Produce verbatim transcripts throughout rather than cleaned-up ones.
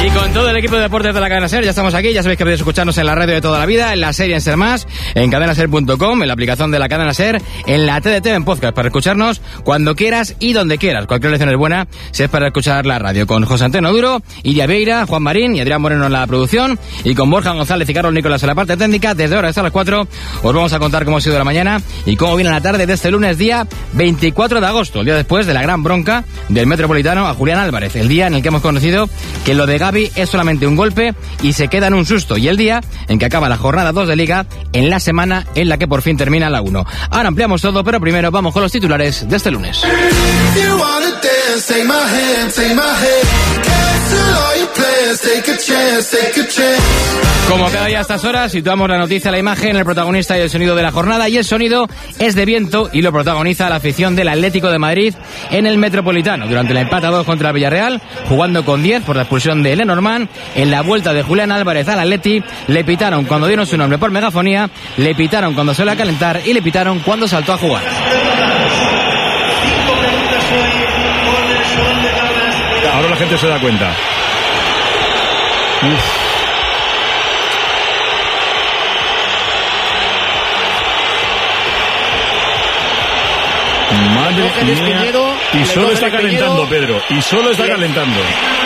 Y con todo el equipo de deportes de la Cadena SER, ya estamos aquí, ya sabéis que podéis escucharnos en la radio de toda la vida, en la serie en Ser Más, en cadena ser punto com, en la aplicación de la Cadena SER, en la T D T en podcast, para escucharnos cuando quieras y donde quieras. Cualquier lección es buena si es para escuchar la radio. Con José Antonio Duro, Iria Vieira, Juan Marín y Adrián Moreno en la producción, y con Borja González y Carlos Nicolás en la parte técnica. Desde ahora hasta las cuatro os vamos a contar cómo ha sido la mañana y cómo viene la tarde de este lunes, día veinticuatro de agosto, el día después de la gran bronca del Metropolitano a Julián Álvarez, el día en el que hemos conocido que lo de Gavi es solamente un golpe y se queda en un susto, y el día en que acaba la jornada dos de Liga, en la semana en la que por fin termina la uno. Ahora ampliamos todo, pero primero vamos con los titulares de este lunes. Como cada día a estas horas, situamos la noticia, la imagen, el protagonista y el sonido de la jornada, y el sonido es de viento y lo protagoniza la afición del Atlético de Madrid en el Metropolitano, durante el empate a dos contra el Villarreal, jugando con diez por la expulsión de Lenormand. En la vuelta de Julián Álvarez al Atleti, le pitaron cuando dieron su nombre por megafonía, le pitaron cuando se le a calentar y le pitaron cuando saltó a jugar. Ahora la gente se da cuenta. Uf. Madre mía. Y solo está calentando, Pedro. Y solo está calentando.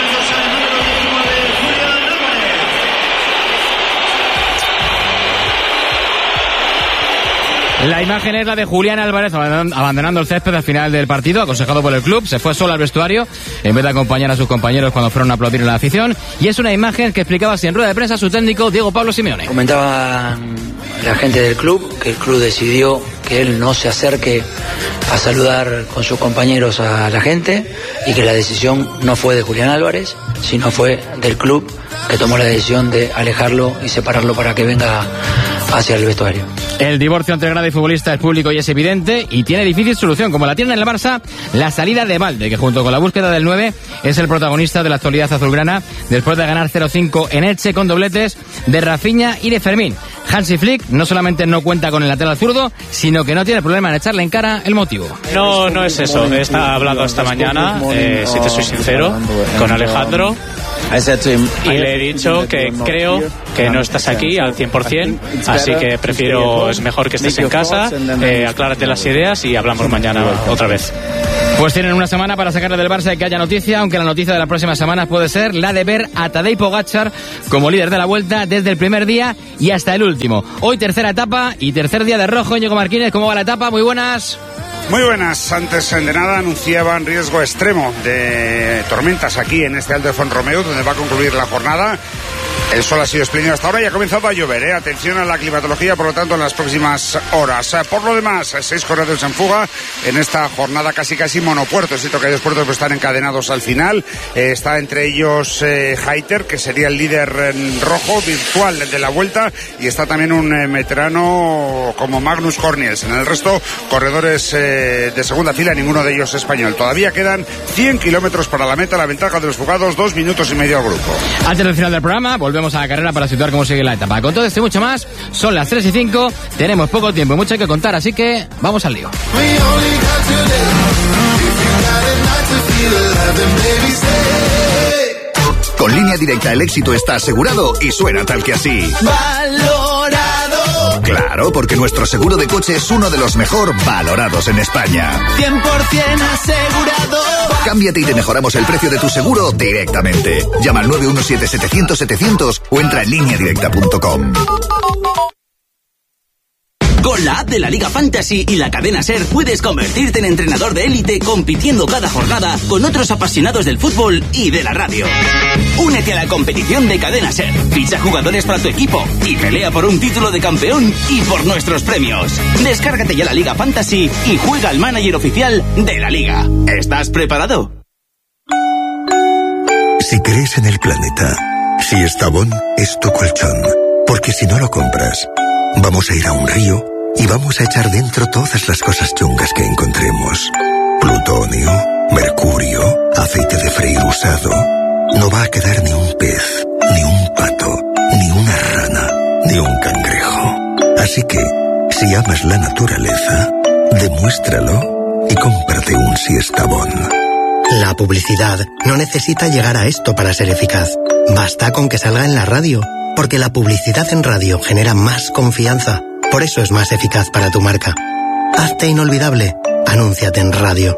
La imagen es la de Julián Álvarez abandonando el césped al final del partido, aconsejado por el club. Se fue solo al vestuario en vez de acompañar a sus compañeros cuando fueron a aplaudir en la afición. Y es una imagen que explicaba así en rueda de prensa su técnico Diego Pablo Simeone. Comentaba la gente del club que el club decidió que él no se acerque a saludar con sus compañeros a la gente, y que la decisión no fue de Julián Álvarez, sino fue del club, que tomó la decisión de alejarlo y separarlo para que venga hacia el vestuario. El divorcio entre grada y futbolista es público y es evidente, y tiene difícil solución, como la tiene en el Barça la salida de Valde, que junto con la búsqueda del nueve es el protagonista de la actualidad azulgrana, después de ganar cero cinco en Elche con dobletes de Rafinha y de Fermín. Hansi Flick no solamente no cuenta con el lateral zurdo, sino que no tiene problema en echarle en cara el motivo. No, no es eso. He hablado esta mañana, eh, si te soy sincero, con Alejandro, y le he dicho que creo que no estás aquí al cien por ciento, así que prefiero, es mejor que estés en casa, eh, aclárate las ideas y hablamos mañana otra vez. Pues tienen una semana para sacarle del Barça y que haya noticia, aunque la noticia de las próximas semanas puede ser la de ver a Tadej Pogačar como líder de la Vuelta desde el primer día y hasta el último. Hoy tercera etapa y tercer día de rojo. Íñigo Martínez, ¿cómo va la etapa? Muy buenas. Muy buenas. Antes de nada anunciaban riesgo extremo de tormentas aquí en este Alto de Font-Romeu, donde va a concluir la jornada. El sol ha sido espléndido hasta ahora y ha comenzado a llover, ¿eh? Atención a la climatología, por lo tanto, en las próximas horas. Por lo demás, seis corredores en fuga en esta jornada casi casi monopuertos. Es cierto que hay dos puertos que están encadenados al final. Eh, está entre ellos eh, Hayter, que sería el líder en rojo virtual de la Vuelta, y está también un eh, veterano como Magnus Cornielsen. En el resto, corredores eh, de segunda fila, ninguno de ellos español. Todavía quedan cien kilómetros para la meta. La ventaja de los fugados, dos minutos y medio al grupo. Antes del final del programa, volvemos a la carrera para situar cómo sigue la etapa. Con todo esto y mucho más, son las tres y cinco, tenemos poco tiempo y mucho que contar, así que vamos al lío. Con Línea Directa el éxito está asegurado y suena tal que así. ¡Valorado! Claro, porque nuestro seguro de coche es uno de los mejor valorados en España. cien por ciento asegurado. Cámbiate y te mejoramos el precio de tu seguro directamente. Llama al nueve uno siete setecientos setecientos o entra en línea directa punto com. Con la app de la Liga Fantasy y la cadena SER puedes convertirte en entrenador de élite compitiendo cada jornada con otros apasionados del fútbol y de la radio. Únete a la competición de cadena SER, ficha jugadores para tu equipo y pelea por un título de campeón y por nuestros premios. Descárgate ya la Liga Fantasy y juega al manager oficial de la Liga. ¿Estás preparado? Si crees en el planeta, si Estavón es tu colchón, porque si no lo compras, vamos a ir a un río y vamos a echar dentro todas las cosas chungas que encontremos. Plutonio, mercurio, aceite de freír usado. No va a quedar ni un pez, ni un pato, ni una rana, ni un cangrejo. Así que, si amas la naturaleza, demuéstralo y cómprate un Siestabón. La publicidad no necesita llegar a esto para ser eficaz. Basta con que salga en la radio, porque la publicidad en radio genera más confianza. Por eso es más eficaz para tu marca. Hazte inolvidable. Anúnciate en radio.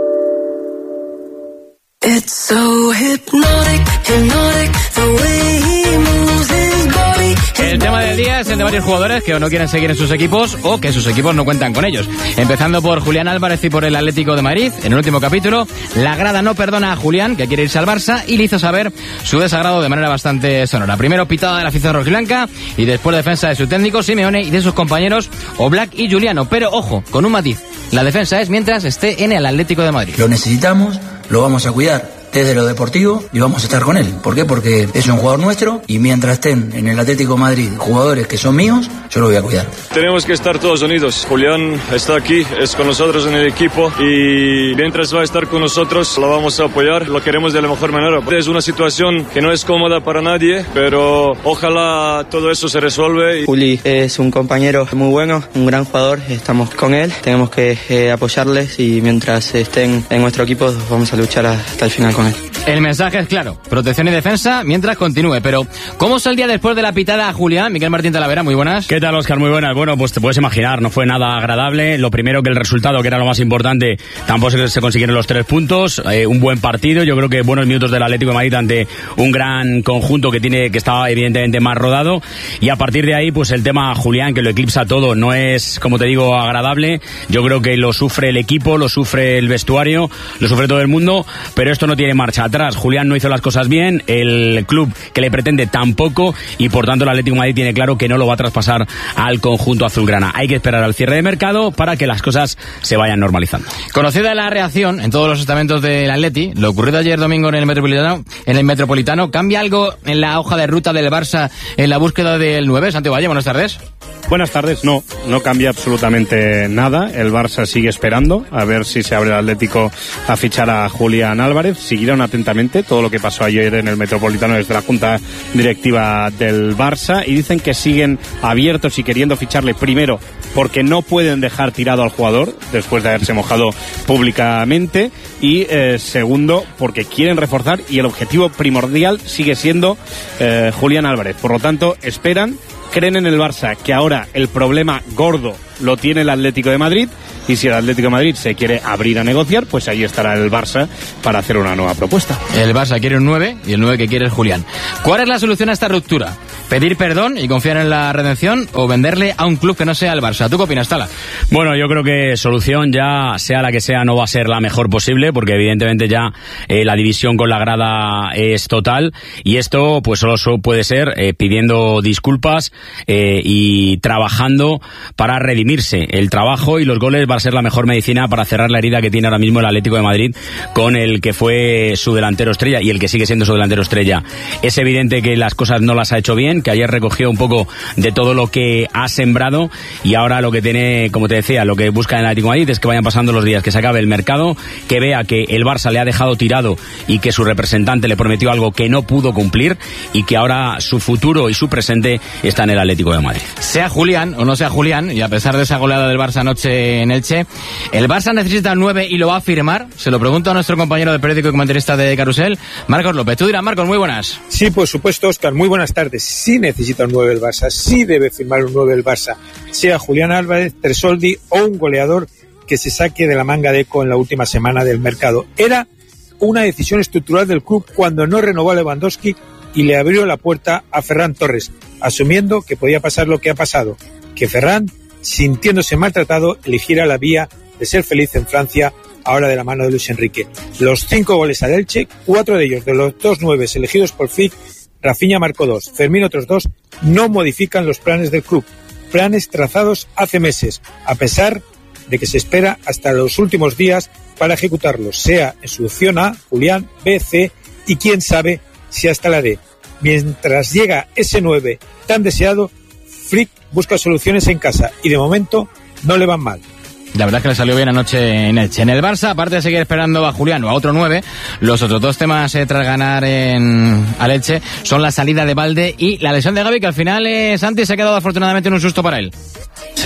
It's so hypnotic, hypnotic, the way he moves his body. El tema del día es el de varios jugadores que o no quieren seguir en sus equipos o que sus equipos no cuentan con ellos. Empezando por Julián Álvarez y por el Atlético de Madrid. En el último capítulo, la grada no perdona a Julián, que quiere irse al Barça, y le hizo saber su desagrado de manera bastante sonora. Primero pitada de la afición rojiblanca y después defensa de su técnico Simeone y de sus compañeros Oblak y Juliano. Pero ojo, con un matiz. La defensa es mientras esté en el Atlético de Madrid. Lo necesitamos, lo vamos a cuidar desde lo deportivo y vamos a estar con él. ¿Por qué? Porque es un jugador nuestro y mientras estén en el Atlético de Madrid jugadores que son míos, yo lo voy a cuidar. Tenemos que estar todos unidos. Julián está aquí, es con nosotros en el equipo y mientras va a estar con nosotros lo vamos a apoyar, lo queremos de la mejor manera. Es una situación que no es cómoda para nadie, pero ojalá todo eso se resuelve. Juli es un compañero muy bueno, un gran jugador, estamos con él, tenemos que eh, apoyarles y mientras estén en nuestro equipo vamos a luchar hasta el final con él. El mensaje es claro, protección y defensa mientras continúe, pero ¿cómo saldría después de la pitada a Julián? Miguel Martín Talavera, muy buenas. ¿Qué tal, Óscar? Muy buenas. Bueno, pues te puedes imaginar, no fue nada agradable. Lo primero, que el resultado, que era lo más importante, tampoco se consiguieron los tres puntos. Eh, un buen partido, yo creo que buenos minutos del Atlético de Madrid ante un gran conjunto que tiene que estaba evidentemente más rodado. Y a partir de ahí, pues el tema Julián, que lo eclipsa todo, no es, como te digo, agradable. Yo creo que lo sufre el equipo, lo sufre el vestuario, lo sufre todo el mundo, pero esto no tiene marcha atrás. Julián no hizo las cosas bien, el club que le pretende tampoco, y por tanto el Atlético de Madrid tiene claro que no lo va a traspasar al conjunto azulgrana. Hay que esperar al cierre de mercado para que las cosas se vayan normalizando. Conocida la reacción en todos los estamentos del Atleti, lo ocurrido ayer domingo en el Metropolitano, en el Metropolitano, ¿cambia algo en la hoja de ruta del Barça en la búsqueda del nueve? Santiago Valle, buenas tardes. Buenas tardes. No, no cambia absolutamente nada. El Barça sigue esperando a ver si se abre el Atlético a fichar a Julián Álvarez. Siguieron atentamente todo lo que pasó ayer en el Metropolitano desde la Junta Directiva del Barça y dicen que siguen abiertos y queriendo ficharle, primero porque no pueden dejar tirado al jugador después de haberse mojado públicamente, y eh, segundo porque quieren reforzar, y el objetivo primordial sigue siendo eh, Julián Álvarez. Por lo tanto, esperan, creen en el Barça que ahora el problema gordo lo tiene el Atlético de Madrid, y si el Atlético de Madrid se quiere abrir a negociar, pues ahí estará el Barça para hacer una nueva propuesta. El Barça quiere un nueve y el nueve que quiere es Julián. ¿Cuál es la solución a esta ruptura? ¿Pedir perdón y confiar en la redención o venderle a un club que no sea el Barça? ¿Tú qué opinas, Tala? Bueno, yo creo que solución, ya sea la que sea, no va a ser la mejor posible, porque evidentemente ya eh, la división con la grada es total, y esto pues solo puede ser eh, pidiendo disculpas eh, y trabajando para redimirse. El trabajo y los goles va a ser la mejor medicina para cerrar la herida que tiene ahora mismo el Atlético de Madrid con el que fue su delantero estrella y el que sigue siendo su delantero estrella. Es evidente que las cosas no las ha hecho bien, que ayer recogió un poco de todo lo que ha sembrado, y ahora lo que tiene, como te decía, lo que busca en el Atlético de Madrid es que vayan pasando los días, que se acabe el mercado, que vea que el Barça le ha dejado tirado y que su representante le prometió algo que no pudo cumplir, y que ahora su futuro y su presente está en el Atlético de Madrid. Sea Julián o no sea Julián, y a pesar de esa goleada del Barça anoche en Elche, ¿el Barça necesita un nueve y lo va a firmar? Se lo pregunto a nuestro compañero de periódico y comentarista de Carrusel, Marcos López. Tú dirás, Marcos, muy buenas. Sí, por supuesto, Óscar, muy buenas tardes. Sí necesita un nueve el Barça, sí debe firmar un nueve el Barça, sea Julián Álvarez, Tresoldi o un goleador que se saque de la manga de Eco en la última semana del mercado. Era una decisión estructural del club cuando no renovó a Lewandowski y le abrió la puerta a Ferran Torres, asumiendo que podía pasar lo que ha pasado, que Ferran, sintiéndose maltratado, eligiera la vía de ser feliz en Francia, ahora de la mano de Luis Enrique. Los cinco goles al Elche, cuatro de ellos de los dos nueves elegidos por Flick, Rafinha marcó dos, Fermín otros dos, no modifican los planes del club, planes trazados hace meses, a pesar de que se espera hasta los últimos días para ejecutarlos, sea en su opción A, Julián, B, C y quién sabe si hasta la D. Mientras llega ese nueve tan deseado, Flick busca soluciones en casa y de momento no le van mal. La verdad es que le salió bien anoche en Elche. En el Barça, aparte de seguir esperando a Julián o a otro nueve, los otros dos temas eh, tras ganar en al Elche son la salida de Balde y la lesión de Gavi, que al final eh, Santi se ha quedado afortunadamente en un susto para él. Sí,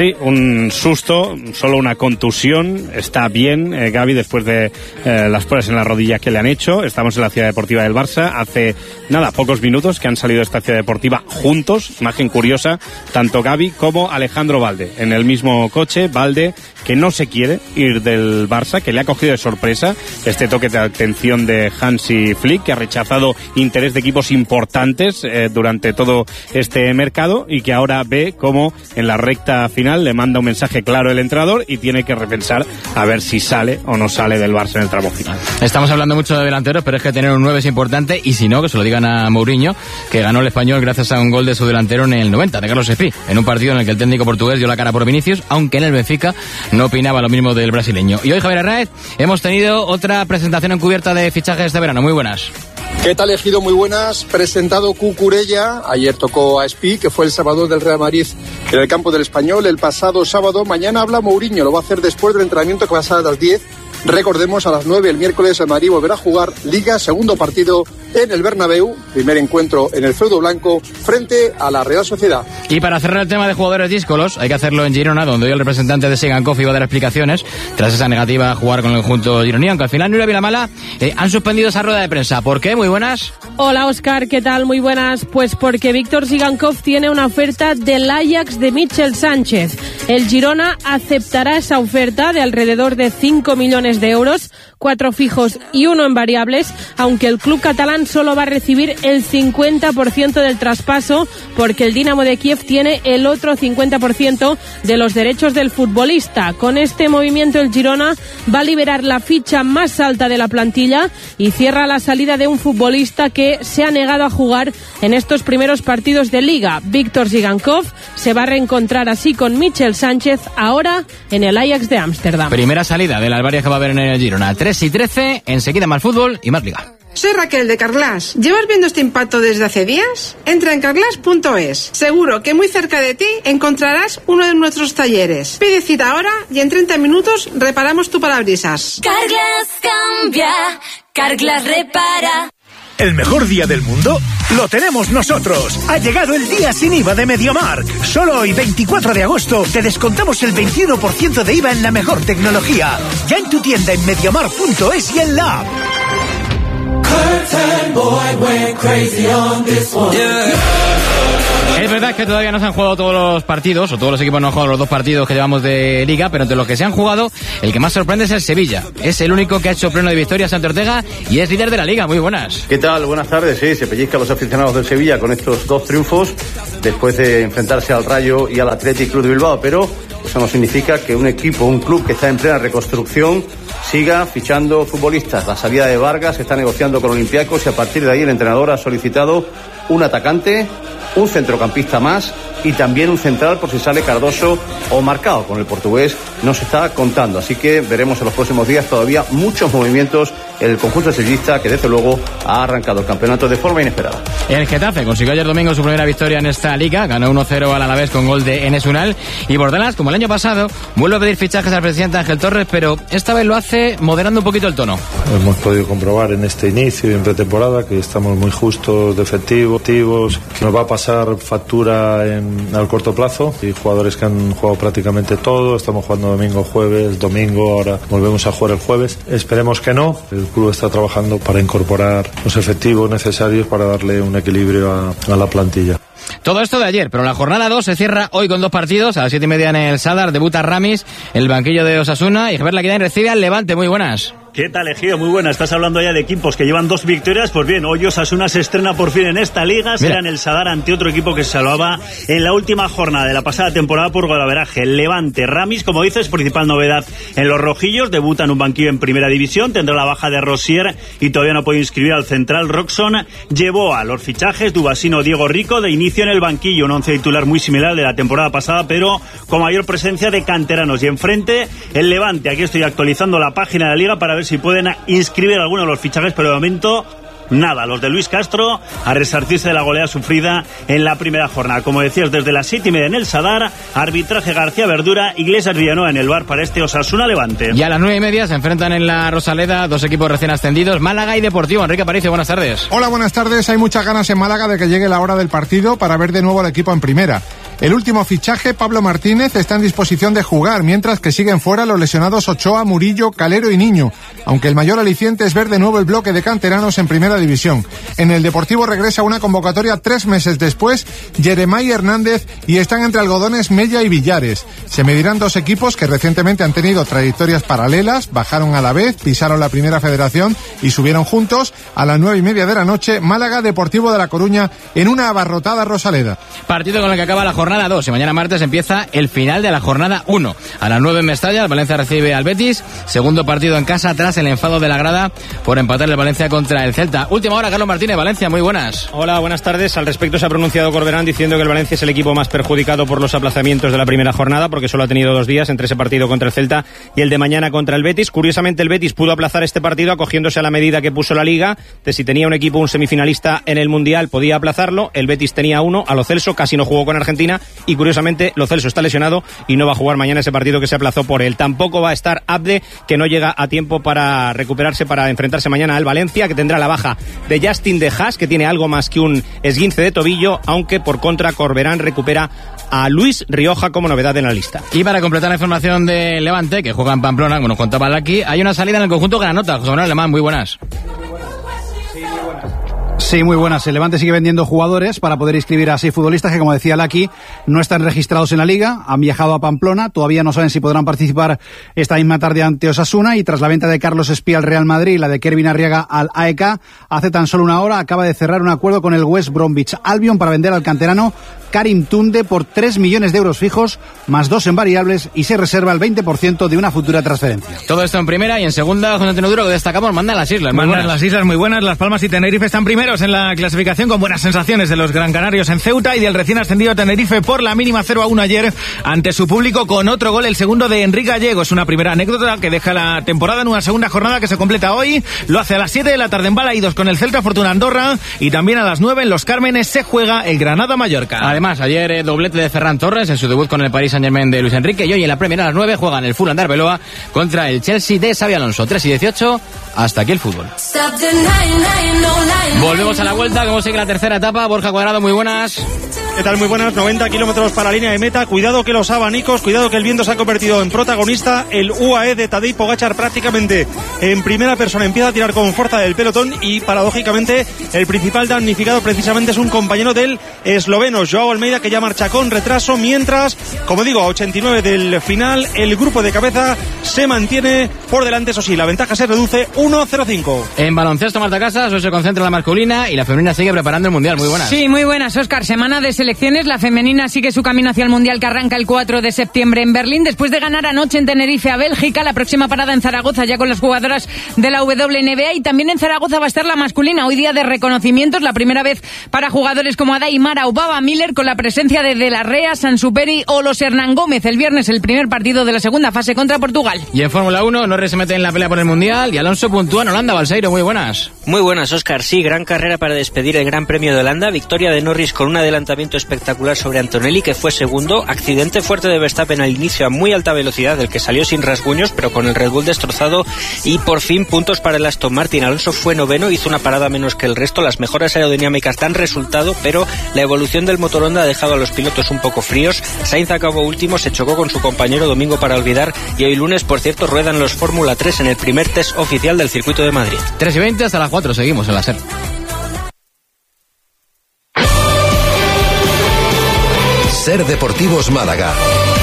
Sí, un susto, solo una contusión. Está bien eh, Gavi después de eh, las pruebas en la rodilla que le han hecho. Estamos en la Ciudad Deportiva del Barça. Hace, nada, pocos minutos que han salido de esta Ciudad Deportiva juntos. Imagen curiosa, tanto Gavi como Alejandro Balde. En el mismo coche, Balde, que no se quiere ir del Barça, que le ha cogido de sorpresa este toque de atención de Hansi Flick, que ha rechazado interés de equipos importantes eh, durante todo este mercado y que ahora ve cómo en la recta final le manda un mensaje claro el entrenador y tiene que repensar a ver si sale o no sale del Barça en el tramo final. Estamos hablando mucho de delanteros, pero es que tener un nueve es importante y si no, que se lo digan a Mourinho, que ganó el Español gracias a un gol de su delantero en el noventa, de Carlos Espí, en un partido en el que el técnico portugués dio la cara por Vinicius, aunque en el Benfica no opinaba lo mismo del brasileño. Y hoy, Javier Arraez, hemos tenido otra presentación encubierta de fichajes de verano. Muy buenas. ¿Qué tal, Ejido? Muy buenas. Presentado Cucurella. Ayer tocó a Espí, que fue el salvador del Real Madrid en el campo del Español el pasado sábado. Mañana habla Mourinho. Lo va a hacer después del entrenamiento que va a ser a las diez. Recordemos, a las nueve el miércoles el Madrid volverá a jugar Liga, segundo partido en el Bernabéu, primer encuentro en el feudo blanco frente a la Real Sociedad. Y para cerrar el tema de jugadores díscolos, hay que hacerlo en Girona, donde hoy el representante de Segankov iba a dar explicaciones tras esa negativa a jugar con el conjunto gironí, aunque al final Nuria Vilamala eh, han suspendido esa rueda de prensa. ¿Por qué? Muy buenas. Hola, Óscar, ¿qué tal? Muy buenas. Pues porque Víctor Segankov tiene una oferta del Ajax de Michel Sánchez. El Girona aceptará esa oferta de alrededor de cinco millones de euros, cuatro fijos y uno en variables, aunque el club catalán solo va a recibir el cincuenta por ciento del traspaso, porque el Dinamo de Kiev tiene el otro cincuenta por ciento de los derechos del futbolista. Con este movimiento el Girona va a liberar la ficha más alta de la plantilla y cierra la salida de un futbolista que se ha negado a jugar en estos primeros partidos de Liga. Víctor Segankov se va a reencontrar así con Michel Sánchez, ahora en el Ajax de Ámsterdam. Primera salida de las varias que va a haber en el Girona. tres y trece, enseguida más fútbol y más Liga. Soy Raquel de Carglass. ¿Llevas viendo este impacto desde hace días? Entra en carglass punto es. Seguro que muy cerca de ti encontrarás uno de nuestros talleres. Pide cita ahora y en treinta minutos reparamos tu parabrisas. Carglass cambia, Carglass repara. ¿El mejor día del mundo? ¡Lo tenemos nosotros! Ha llegado el día sin I V A de MediaMarkt. Solo hoy, veinticuatro de agosto, te descontamos el veintiuno por ciento de I V A en la mejor tecnología. Ya en tu tienda en mediamarkt punto es y en la app. Es verdad que todavía no se han jugado todos los partidos, o todos los equipos no han jugado los dos partidos que llevamos de Liga, pero entre los que se han jugado, el que más sorprende es el Sevilla. Es el único que ha hecho pleno de victoria, Santi Ortega, y es líder de la Liga. Muy buenas. ¿Qué tal? Buenas tardes. Sí, se pellizca a los aficionados del Sevilla con estos dos triunfos, después de enfrentarse al Rayo y al Athletic Club de Bilbao, pero eso no significa que un equipo, un club que está en plena reconstrucción, siga fichando futbolistas. La salida de Vargas se está negociando con Olympiacos y a partir de ahí el entrenador ha solicitado un atacante, un centrocampista más y también un central por si sale Cardoso o Marcao. Con el portugués no se está contando, así que veremos en los próximos días todavía muchos movimientos en el conjunto sevillista, que desde luego ha arrancado el campeonato de forma inesperada. El Getafe consiguió ayer domingo su primera victoria en esta Liga, ganó uno cero al Alavés con gol de Enes Unal, y Bordalas, como el año pasado, vuelve a pedir fichajes al presidente Ángel Torres, pero esta vez lo hace moderando un poquito el tono. Hemos podido comprobar en este inicio y en pretemporada que estamos muy justos de efectivos, que nos va a pasar factura en, al corto plazo, y jugadores que han jugado prácticamente todo. Estamos jugando domingo, jueves, domingo, ahora volvemos a jugar el jueves. Esperemos que no. El club está trabajando para incorporar los efectivos necesarios para darle un equilibrio a, a la plantilla. Todo esto de ayer, pero la jornada dos se cierra hoy con dos partidos. A las siete y media en el Sadar debuta Ramis, el banquillo de Osasuna, y Javier Laquidán recibe al Levante. Muy buenas. ¿Qué tal, Ejido? Muy buena. Estás hablando ya de equipos que llevan dos victorias. Pues bien, hoy Osasuna se estrena por fin en esta liga. Será en el Sadar ante otro equipo que se salvaba en la última jornada de la pasada temporada por golaveraje. El Levante. Ramis, como dices, principal novedad en los rojillos. Debuta en un banquillo en primera división. Tendrá la baja de Rosier y todavía no puede inscribir al central Roxon. Llevó a los fichajes Dubasino, Diego Rico de inicio en el banquillo. Un once titular muy similar de la temporada pasada, pero con mayor presencia de canteranos. Y enfrente, el Levante. Aquí estoy actualizando la página de la liga para ver si pueden inscribir alguno de los fichajes, pero de momento nada. Los de Luis Castro a resarcirse de la goleada sufrida en la primera jornada. Como decías, desde las siete y media en el Sadar, arbitraje García Verdura, Iglesias Villanueva en el bar para este Osasuna Levante. Y a las nueve y media se enfrentan en la Rosaleda dos equipos recién ascendidos, Málaga y Deportivo. Enrique Aparicio, buenas tardes. Hola, buenas tardes. Hay muchas ganas en Málaga de que llegue la hora del partido para ver de nuevo al equipo en primera. El último fichaje, Pablo Martínez, está en disposición de jugar, mientras que siguen fuera los lesionados Ochoa, Murillo, Calero y Niño, aunque el mayor aliciente es ver de nuevo el bloque de canteranos en Primera División. En el Deportivo regresa una convocatoria tres meses después, Jeremai Hernández, y están entre algodones Mella y Villares. Se medirán dos equipos que recientemente han tenido trayectorias paralelas, bajaron a la vez, pisaron la Primera Federación y subieron juntos. A las nueve y media de la noche, Málaga Deportivo de La Coruña en una abarrotada Rosaleda. Partido con el que acaba la jornada dos y mañana martes empieza el final de la jornada uno. A las nueve en Mestalla, el Valencia recibe al Betis, segundo partido en casa tras el enfado de la grada por empatar el Valencia contra el Celta. Última hora, Carlos Martínez, Valencia, muy buenas. Hola, buenas tardes. Al respecto se ha pronunciado Corberán diciendo que el Valencia es el equipo más perjudicado por los aplazamientos de la primera jornada, porque solo ha tenido dos días entre ese partido contra el Celta y el de mañana contra el Betis. Curiosamente, el Betis pudo aplazar este partido acogiéndose a la medida que puso la Liga, de si tenía un equipo, un semifinalista en el Mundial, podía aplazarlo. El Betis tenía uno, a Lo Celso, casi no jugó con Argentina, y curiosamente Lo Celso está lesionado y no va a jugar mañana ese partido que se aplazó por él. Tampoco va a estar Abde, que no llega a tiempo para recuperarse para enfrentarse mañana al Valencia, que tendrá la baja de Justin de Haas, que tiene algo más que un esguince de tobillo, aunque por contra Corberán recupera a Luis Rioja como novedad en la lista. Y para completar la información de Levante, que juega en Pamplona, como nos contaba aquí, hay una salida en el conjunto Granota. José Manuel Alemán, muy buenas. Sí, muy buenas. El Levante sigue vendiendo jugadores para poder inscribir a seis futbolistas que, como decía Laki, no están registrados en la Liga, han viajado a Pamplona, todavía no saben si podrán participar esta misma tarde ante Osasuna, y tras la venta de Carlos Espía al Real Madrid y la de Kervin Arriaga al A E K, hace tan solo una hora acaba de cerrar un acuerdo con el West Bromwich Albion para vender al canterano Karim Tunde por tres millones de euros fijos, más dos en variables, y se reserva el veinte por ciento de una futura transferencia. Todo esto en primera, y en segunda, José Antonio Duro, que destacamos, manda las islas. Mandan las islas muy buenas. Las Palmas y Tenerife están primeros en la clasificación, con buenas sensaciones de los Gran Canarios en Ceuta y del recién ascendido Tenerife por la mínima cero a uno ayer ante su público, con otro gol, el segundo de Enrique Gallego. Es una primera anécdota que deja la temporada en una segunda jornada que se completa hoy. Lo hace a las siete de la tarde en Balaídos con el Celta Fortuna Andorra, y también a las nueve en Los Cármenes se juega el Granada-Mallorca. Además, ayer eh, doblete de Ferran Torres en su debut con el Paris Saint-Germain de Luis Enrique, y hoy en la Premier a las nueve juegan el Fulham de Arbeloa contra el Chelsea de Xabi Alonso. tres y dieciocho, hasta aquí el fútbol. Volvemos a la vuelta, como sigue la tercera etapa. Borja Cuadrado, muy buenas. ¿Qué tal? Muy buenas. noventa kilómetros para la línea de meta. Cuidado que los abanicos, cuidado que el viento se ha convertido en protagonista. El U A E de Tadej Pogačar prácticamente en primera persona empieza a tirar con fuerza del pelotón, y paradójicamente el principal damnificado precisamente es un compañero del esloveno, Joao Almeida, que ya marcha con retraso, mientras, como digo, a ochenta y nueve del final, el grupo de cabeza se mantiene por delante. Eso sí, la ventaja se reduce uno cero cinco. En baloncesto, Marta Casas, hoy se concentra la masculina y la femenina sigue preparando el Mundial. Muy buenas. Sí, muy buenas, Óscar. Semana de selecciones. La femenina sigue su camino hacia el Mundial, que arranca el cuatro de septiembre en Berlín, después de ganar anoche en Tenerife a Bélgica. La próxima parada en Zaragoza, ya con las jugadoras de la W N B A, y también en Zaragoza va a estar la masculina. Hoy día de reconocimientos, la primera vez para jugadores como Adai Mara o Baba Miller, con la presencia de De la Rea, Sansuperi o los Hernán Gómez. El viernes el primer partido de la segunda fase contra Portugal. Y en Fórmula uno, Norris se mete en la pelea por el Mundial y Alonso puntúa en Holanda. Balseiro, muy buenas. Muy buenas, Óscar. Sí, gran carrera para despedir el Gran Premio de Holanda. Victoria de Norris con un adelantamiento espectacular sobre Antonelli, que fue segundo. Accidente fuerte de Verstappen al inicio a muy alta velocidad, del que salió sin rasguños, pero con el Red Bull destrozado. Y por fin puntos para el Aston Martin. Alonso fue noveno, hizo una parada menos que el resto. Las mejoras aerodinámicas dan resultado, pero la evolución del motor Honda ha dejado a los pilotos un poco fríos. Sainz acabó último, se chocó con su compañero domingo para olvidar, y hoy lunes, por cierto, ruedan los Fórmula tres en el primer test oficial del circuito de Madrid. tres y veinte hasta las cuatro, seguimos en la SER. SER Deportivos Málaga.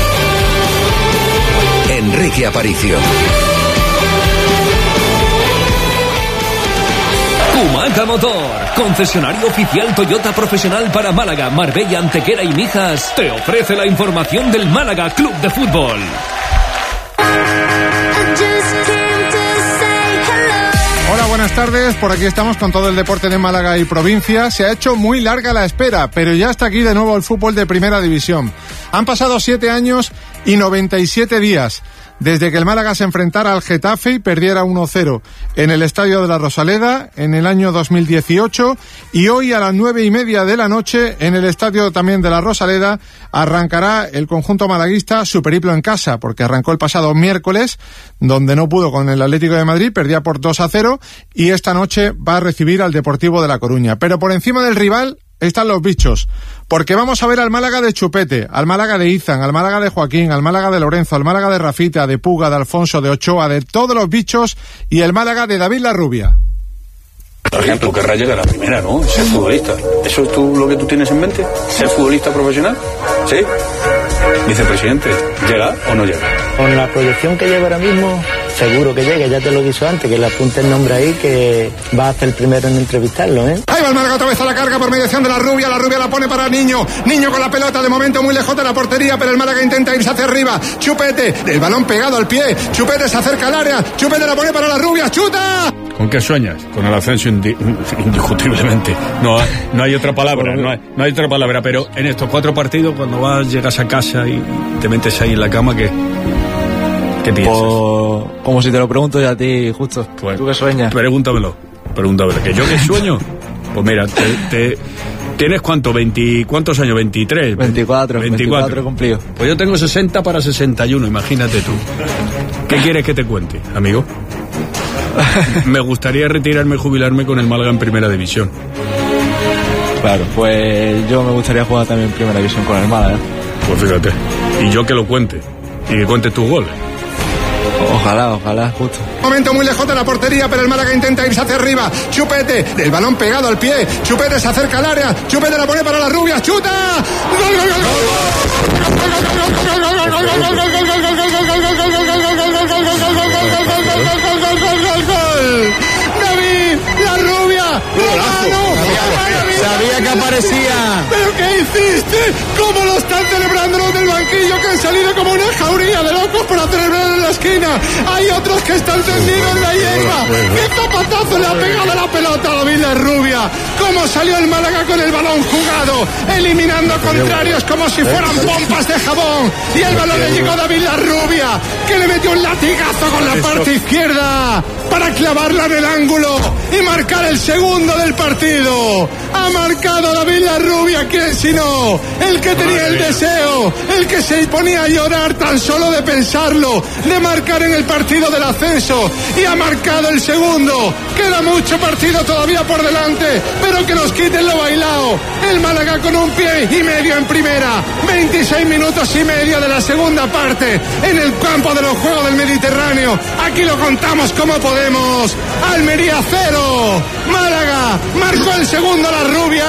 Enrique Aparicio. Kumaca Motor, concesionario oficial Toyota profesional para Málaga, Marbella, Antequera y Mijas, te ofrece la información del Málaga Club de Fútbol. Hola, buenas tardes. Por aquí estamos con todo el deporte de Málaga y provincia. Se ha hecho muy larga la espera, pero ya está aquí de nuevo el fútbol de Primera División. Han pasado siete años y noventa y siete días desde que el Málaga se enfrentara al Getafe y perdiera uno cero en el Estadio de la Rosaleda en el año dos mil dieciocho, y hoy a las nueve y media de la noche en el Estadio también de la Rosaleda arrancará el conjunto malaguista su periplo en casa, porque arrancó el pasado miércoles, donde no pudo con el Atlético de Madrid, perdía por dos a cero, y esta noche va a recibir al Deportivo de La Coruña. Pero por encima del rival están los bichos, porque vamos a ver al Málaga de Chupete, al Málaga de Izan, al Málaga de Joaquín, al Málaga de Lorenzo, al Málaga de Rafita, de Puga, de Alfonso, de Ochoa, de todos los bichos, y el Málaga de David Larrubia. Por ejemplo, querrá llegar a la primera, ¿no? Ser futbolista. ¿Eso es tú lo que tú tienes en mente? ¿Ser futbolista profesional? ¿Sí? Vicepresidente, ¿llega o no llega? Con la proyección que lleva ahora mismo, seguro que llegue, ya te lo he dicho antes, que le apunte el nombre ahí, que va a ser el primero en entrevistarlo, ¿eh? Ahí va el Málaga otra vez a la carga por mediación de la Rubia, la Rubia la pone para Niño, Niño con la pelota, de momento muy lejos de la portería, pero el Málaga intenta irse hacia arriba, Chupete, el balón pegado al pie, Chupete se acerca al área, Chupete la pone para la Rubia, ¡chuta! ¿Con qué sueñas? Con el ascenso indi- indiscutiblemente. No, no hay otra palabra, no hay, no hay otra palabra, pero en estos cuatro partidos, cuando vas, llegas a casa y te metes ahí en la cama, ¿qué, qué piensas? Pues, como si te lo pregunto ya a ti, justo. Pues, ¿tú qué sueñas? Pregúntamelo, pregúntamelo. ¿Que yo qué sueño? Pues mira, te, te, ¿tienes cuánto? veinte, ¿Cuántos años? veintitrés. veinticuatro, veinticuatro. veinticuatro cumplido. Pues yo tengo sesenta para sesenta y uno, imagínate tú. ¿Qué quieres que te cuente, amigo? Me gustaría retirarme y jubilarme con el Málaga en Primera División. Claro, pues yo me gustaría jugar también en Primera División con el Málaga. Pues fíjate, y yo que lo cuente, y que cuente tus goles. Ojalá, ojalá, justo. Momento muy lejos de la portería, pero el Málaga intenta irse hacia arriba, Chupete, el balón pegado al pie, Chupete se acerca al área, Chupete la pone para la Rubia, ¡chuta! ¡Gol, gol, gol, gol! ¡David, la Rubia! Sabía que aparecía. ¿Pero qué hiciste? ¿Cómo lo están celebrando los del banquillo, que han salido como una jauría de locos para celebrar en la esquina? Hay otros que están tendidos en la hierba. ¡Qué zapatazo le ha pegado la pelota a David Larrubia! ¿Cómo salió el Málaga con el balón jugado? Eliminando contrarios como si fueran pompas de jabón. Y el balón le llegó a David Larrubia, que le metió un latigazo con la parte izquierda para clavarla en el ángulo y marcar el segundo del partido. Ha marcado David Larrubia, ¿quién si no? El que tenía el deseo, el que se ponía a llorar tan solo de pensarlo, de marcar en el partido del ascenso, y ha marcado el segundo. Queda mucho partido todavía por delante, pero que nos quiten lo bailado. El Málaga con un pie y medio en primera, veintiséis minutos y medio de la segunda parte en el campo de los Juegos del Mediterráneo. Aquí lo contamos como podemos. Almería cero, Málaga marcó el segundo la Rubia,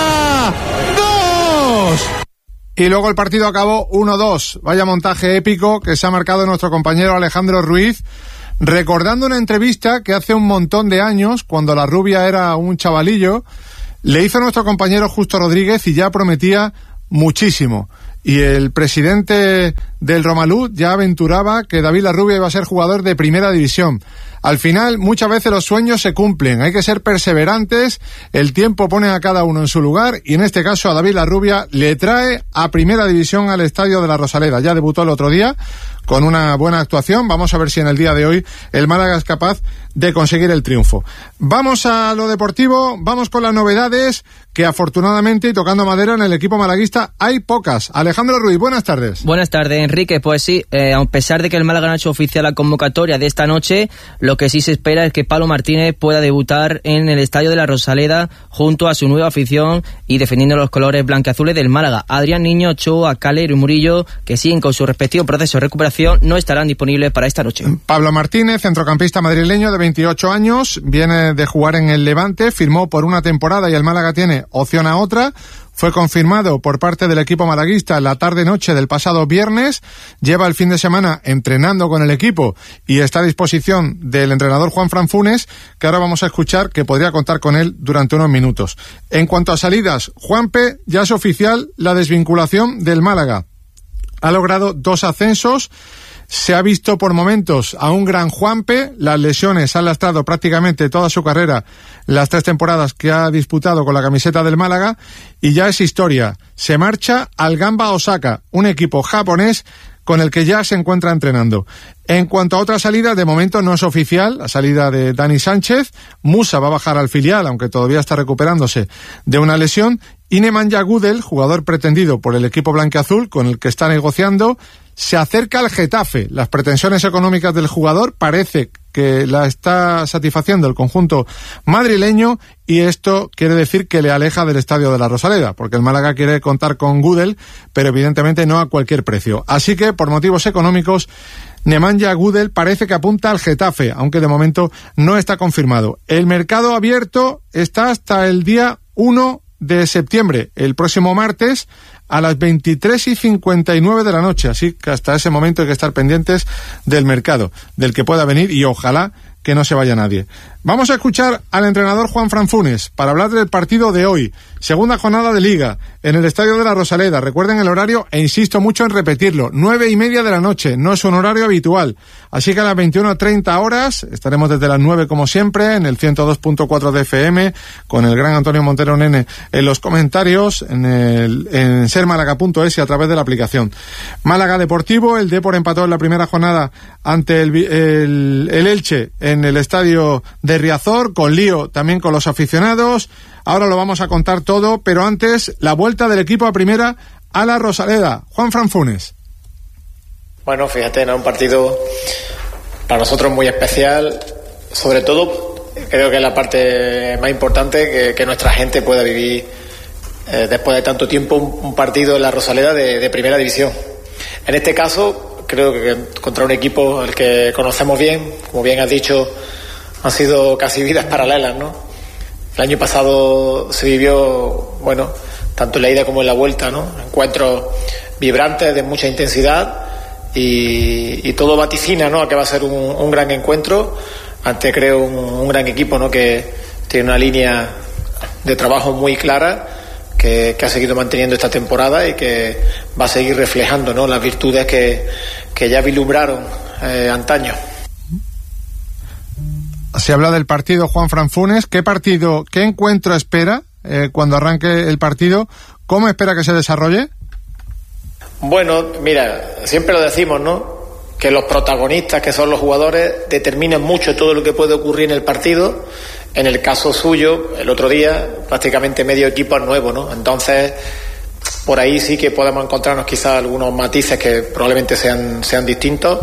dos. Y luego el partido acabó uno dos. Vaya montaje épico que se ha marcado nuestro compañero Alejandro Ruiz, recordando una entrevista que hace un montón de años, cuando la Rubia era un chavalillo, le hizo nuestro compañero Justo Rodríguez y ya prometía muchísimo. Y el presidente del Romalú ya aventuraba que David Larrubia iba a ser jugador de Primera División. Al final, muchas veces los sueños se cumplen, hay que ser perseverantes, el tiempo pone a cada uno en su lugar, y en este caso a David Larrubia le trae a Primera División al Estadio de la Rosaleda. Ya debutó el otro día con una buena actuación, vamos a ver si en el día de hoy el Málaga es capaz de conseguir el triunfo. Vamos a lo deportivo, vamos con las novedades, que afortunadamente, y tocando madera, en el equipo malaguista hay pocas. Alejandro Ruiz, buenas tardes. Buenas tardes, Enrique. Pues sí, eh, a pesar de que el Málaga no ha hecho oficial la convocatoria de esta noche, lo que sí se espera es que Pablo Martínez pueda debutar en el Estadio de la Rosaleda junto a su nueva afición y defendiendo los colores blanquiazules del Málaga. Adrián Niño, Ochoa, Calero y Murillo, que siguen con su respectivo proceso de recuperación, no estarán disponibles para esta noche. Pablo Martínez, centrocampista madrileño de veintiocho años, viene de jugar en el Levante, firmó por una temporada y el Málaga tiene opción a otra. Fue confirmado por parte del equipo malaguista en la tarde-noche del pasado viernes. Lleva el fin de semana entrenando con el equipo y está a disposición del entrenador Juan Fran Funes, que ahora vamos a escuchar, que podría contar con él durante unos minutos. En cuanto a salidas, Juanpe, ya es oficial la desvinculación del Málaga. Ha logrado dos ascensos. Se ha visto por momentos a un gran Juanpe, las lesiones han lastrado prácticamente toda su carrera, las tres temporadas que ha disputado con la camiseta del Málaga, y ya es historia. Se marcha al Gamba Osaka, un equipo japonés con el que ya se encuentra entrenando. En cuanto a otra salida, de momento no es oficial, la salida de Dani Sánchez. Musa va a bajar al filial, aunque todavía está recuperándose de una lesión. Y Nemanja Gudel, jugador pretendido por el equipo blanquiazul, con el que está negociando, se acerca al Getafe. Las pretensiones económicas del jugador parece que la está satisfaciendo el conjunto madrileño, y esto quiere decir que le aleja del estadio de la Rosaleda, porque el Málaga quiere contar con Gudel, pero evidentemente no a cualquier precio. Así que, por motivos económicos, Nemanja Gudel parece que apunta al Getafe, aunque de momento no está confirmado. El mercado abierto está hasta el día uno de septiembre, el próximo martes, a las veintitrés y cincuenta y nueve de la noche, así que hasta ese momento hay que estar pendientes del mercado, del que pueda venir, y ojalá que no se vaya nadie. Vamos a escuchar al entrenador Juanfran Funes para hablar del partido de hoy, segunda jornada de Liga, en el Estadio de la Rosaleda. Recuerden el horario, e insisto mucho en repetirlo, nueve y media de la noche, no es un horario habitual, así que a las veintiuna treinta horas, estaremos desde las nueve como siempre, en el ciento dos punto cuatro de F M, con el gran Antonio Montero Nene en los comentarios, en, el, en ser málaga punto es y a través de la aplicación. Málaga Deportivo, el Depor empató en la primera jornada ante el, el, el Elche en el estadio de Riazor, con lío también con los aficionados. Ahora lo vamos a contar todo, pero antes, la vuelta del equipo a primera a la Rosaleda. Juanfran Funes. Bueno, fíjate, ¿no? Un partido para nosotros muy especial, sobre todo creo que es la parte más importante, que, que nuestra gente pueda vivir eh, después de tanto tiempo un, un partido en la Rosaleda de, de primera división. En este caso, creo que contra un equipo al que conocemos bien, como bien has dicho, han sido casi vidas paralelas, ¿no? El año pasado se vivió, bueno, tanto en la ida como en la vuelta, ¿no? Encuentros vibrantes, de mucha intensidad, y, y todo vaticina, ¿no?, a que va a ser un, un gran encuentro ante, creo, un, un gran equipo, ¿no?, que tiene una línea de trabajo muy clara, que, que ha seguido manteniendo esta temporada y que va a seguir reflejando, ¿no?, las virtudes que, que ya vislumbraron eh, antaño. Se habla del partido, Juanfran Funes. ¿Qué partido, qué encuentro espera eh, cuando arranque el partido? ¿Cómo espera que se desarrolle? Bueno, mira, siempre lo decimos, ¿no?, que los protagonistas, que son los jugadores, determinan mucho todo lo que puede ocurrir en el partido. En el caso suyo, el otro día, prácticamente medio equipo es nuevo, ¿no? Entonces, por ahí sí que podemos encontrarnos quizás algunos matices que probablemente sean, sean distintos.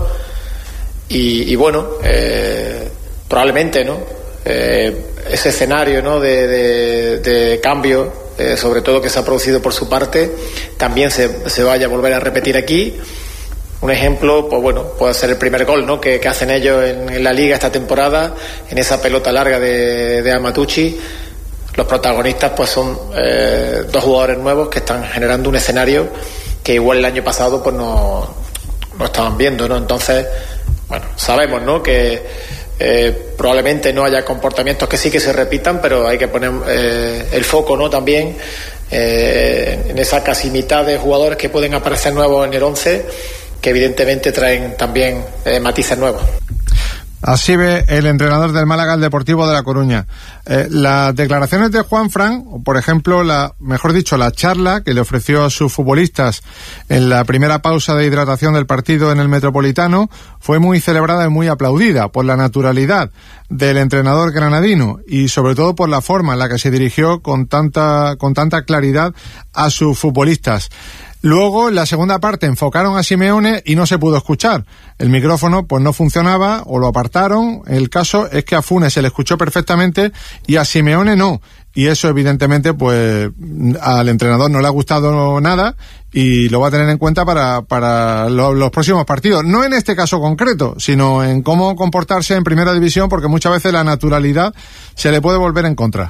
Y, y bueno, eh, probablemente, ¿no?, eh, ese escenario, ¿no?, de, de, de cambio, eh, sobre todo que se ha producido por su parte, también se, se vaya a volver a repetir aquí. Un ejemplo, pues bueno, puede ser el primer gol, ¿no?, que, que hacen ellos en, en la Liga esta temporada, en esa pelota larga de, de Amatucci. Los protagonistas pues son eh, dos jugadores nuevos que están generando un escenario que igual el año pasado pues no, no estaban viendo, ¿no? Entonces, bueno, sabemos, ¿no?, que eh, probablemente no haya comportamientos que sí que se repitan, pero hay que poner eh, el foco, ¿no?, también eh, en esa casi mitad de jugadores que pueden aparecer nuevos en el once, que evidentemente traen también eh, matices nuevos. Así ve el entrenador del Málaga, el Deportivo de La Coruña. Eh, las declaraciones de Juanfran, o por ejemplo, la, mejor dicho, la charla que le ofreció a sus futbolistas en la primera pausa de hidratación del partido en el Metropolitano, fue muy celebrada y muy aplaudida por la naturalidad del entrenador granadino y sobre todo por la forma en la que se dirigió con tanta, con tanta claridad a sus futbolistas. Luego, en la segunda parte, enfocaron a Simeone y no se pudo escuchar. El micrófono pues no funcionaba o lo apartaron. El caso es que a Funes se le escuchó perfectamente y a Simeone no. Y eso, evidentemente, pues al entrenador no le ha gustado nada y lo va a tener en cuenta para, para lo, los próximos partidos. No en este caso concreto, sino en cómo comportarse en Primera División, porque muchas veces la naturalidad se le puede volver en contra.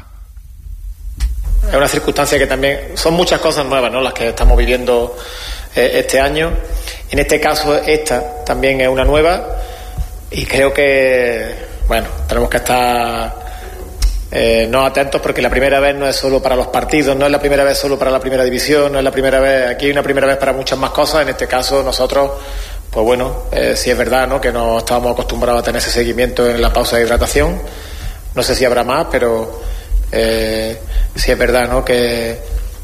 Es una circunstancia que también son muchas cosas nuevas, ¿no?, las que estamos viviendo eh, este año. En este caso esta también es una nueva y creo que, bueno, tenemos que estar eh, no atentos, porque la primera vez no es solo para los partidos, no es la primera vez solo para la Primera División, no es la primera vez, aquí hay una primera vez para muchas más cosas. En este caso nosotros, pues bueno, eh, sí es verdad, ¿no?, que no estábamos acostumbrados a tener ese seguimiento en la pausa de hidratación. No sé si habrá más, pero Eh, sí es verdad, ¿no?, que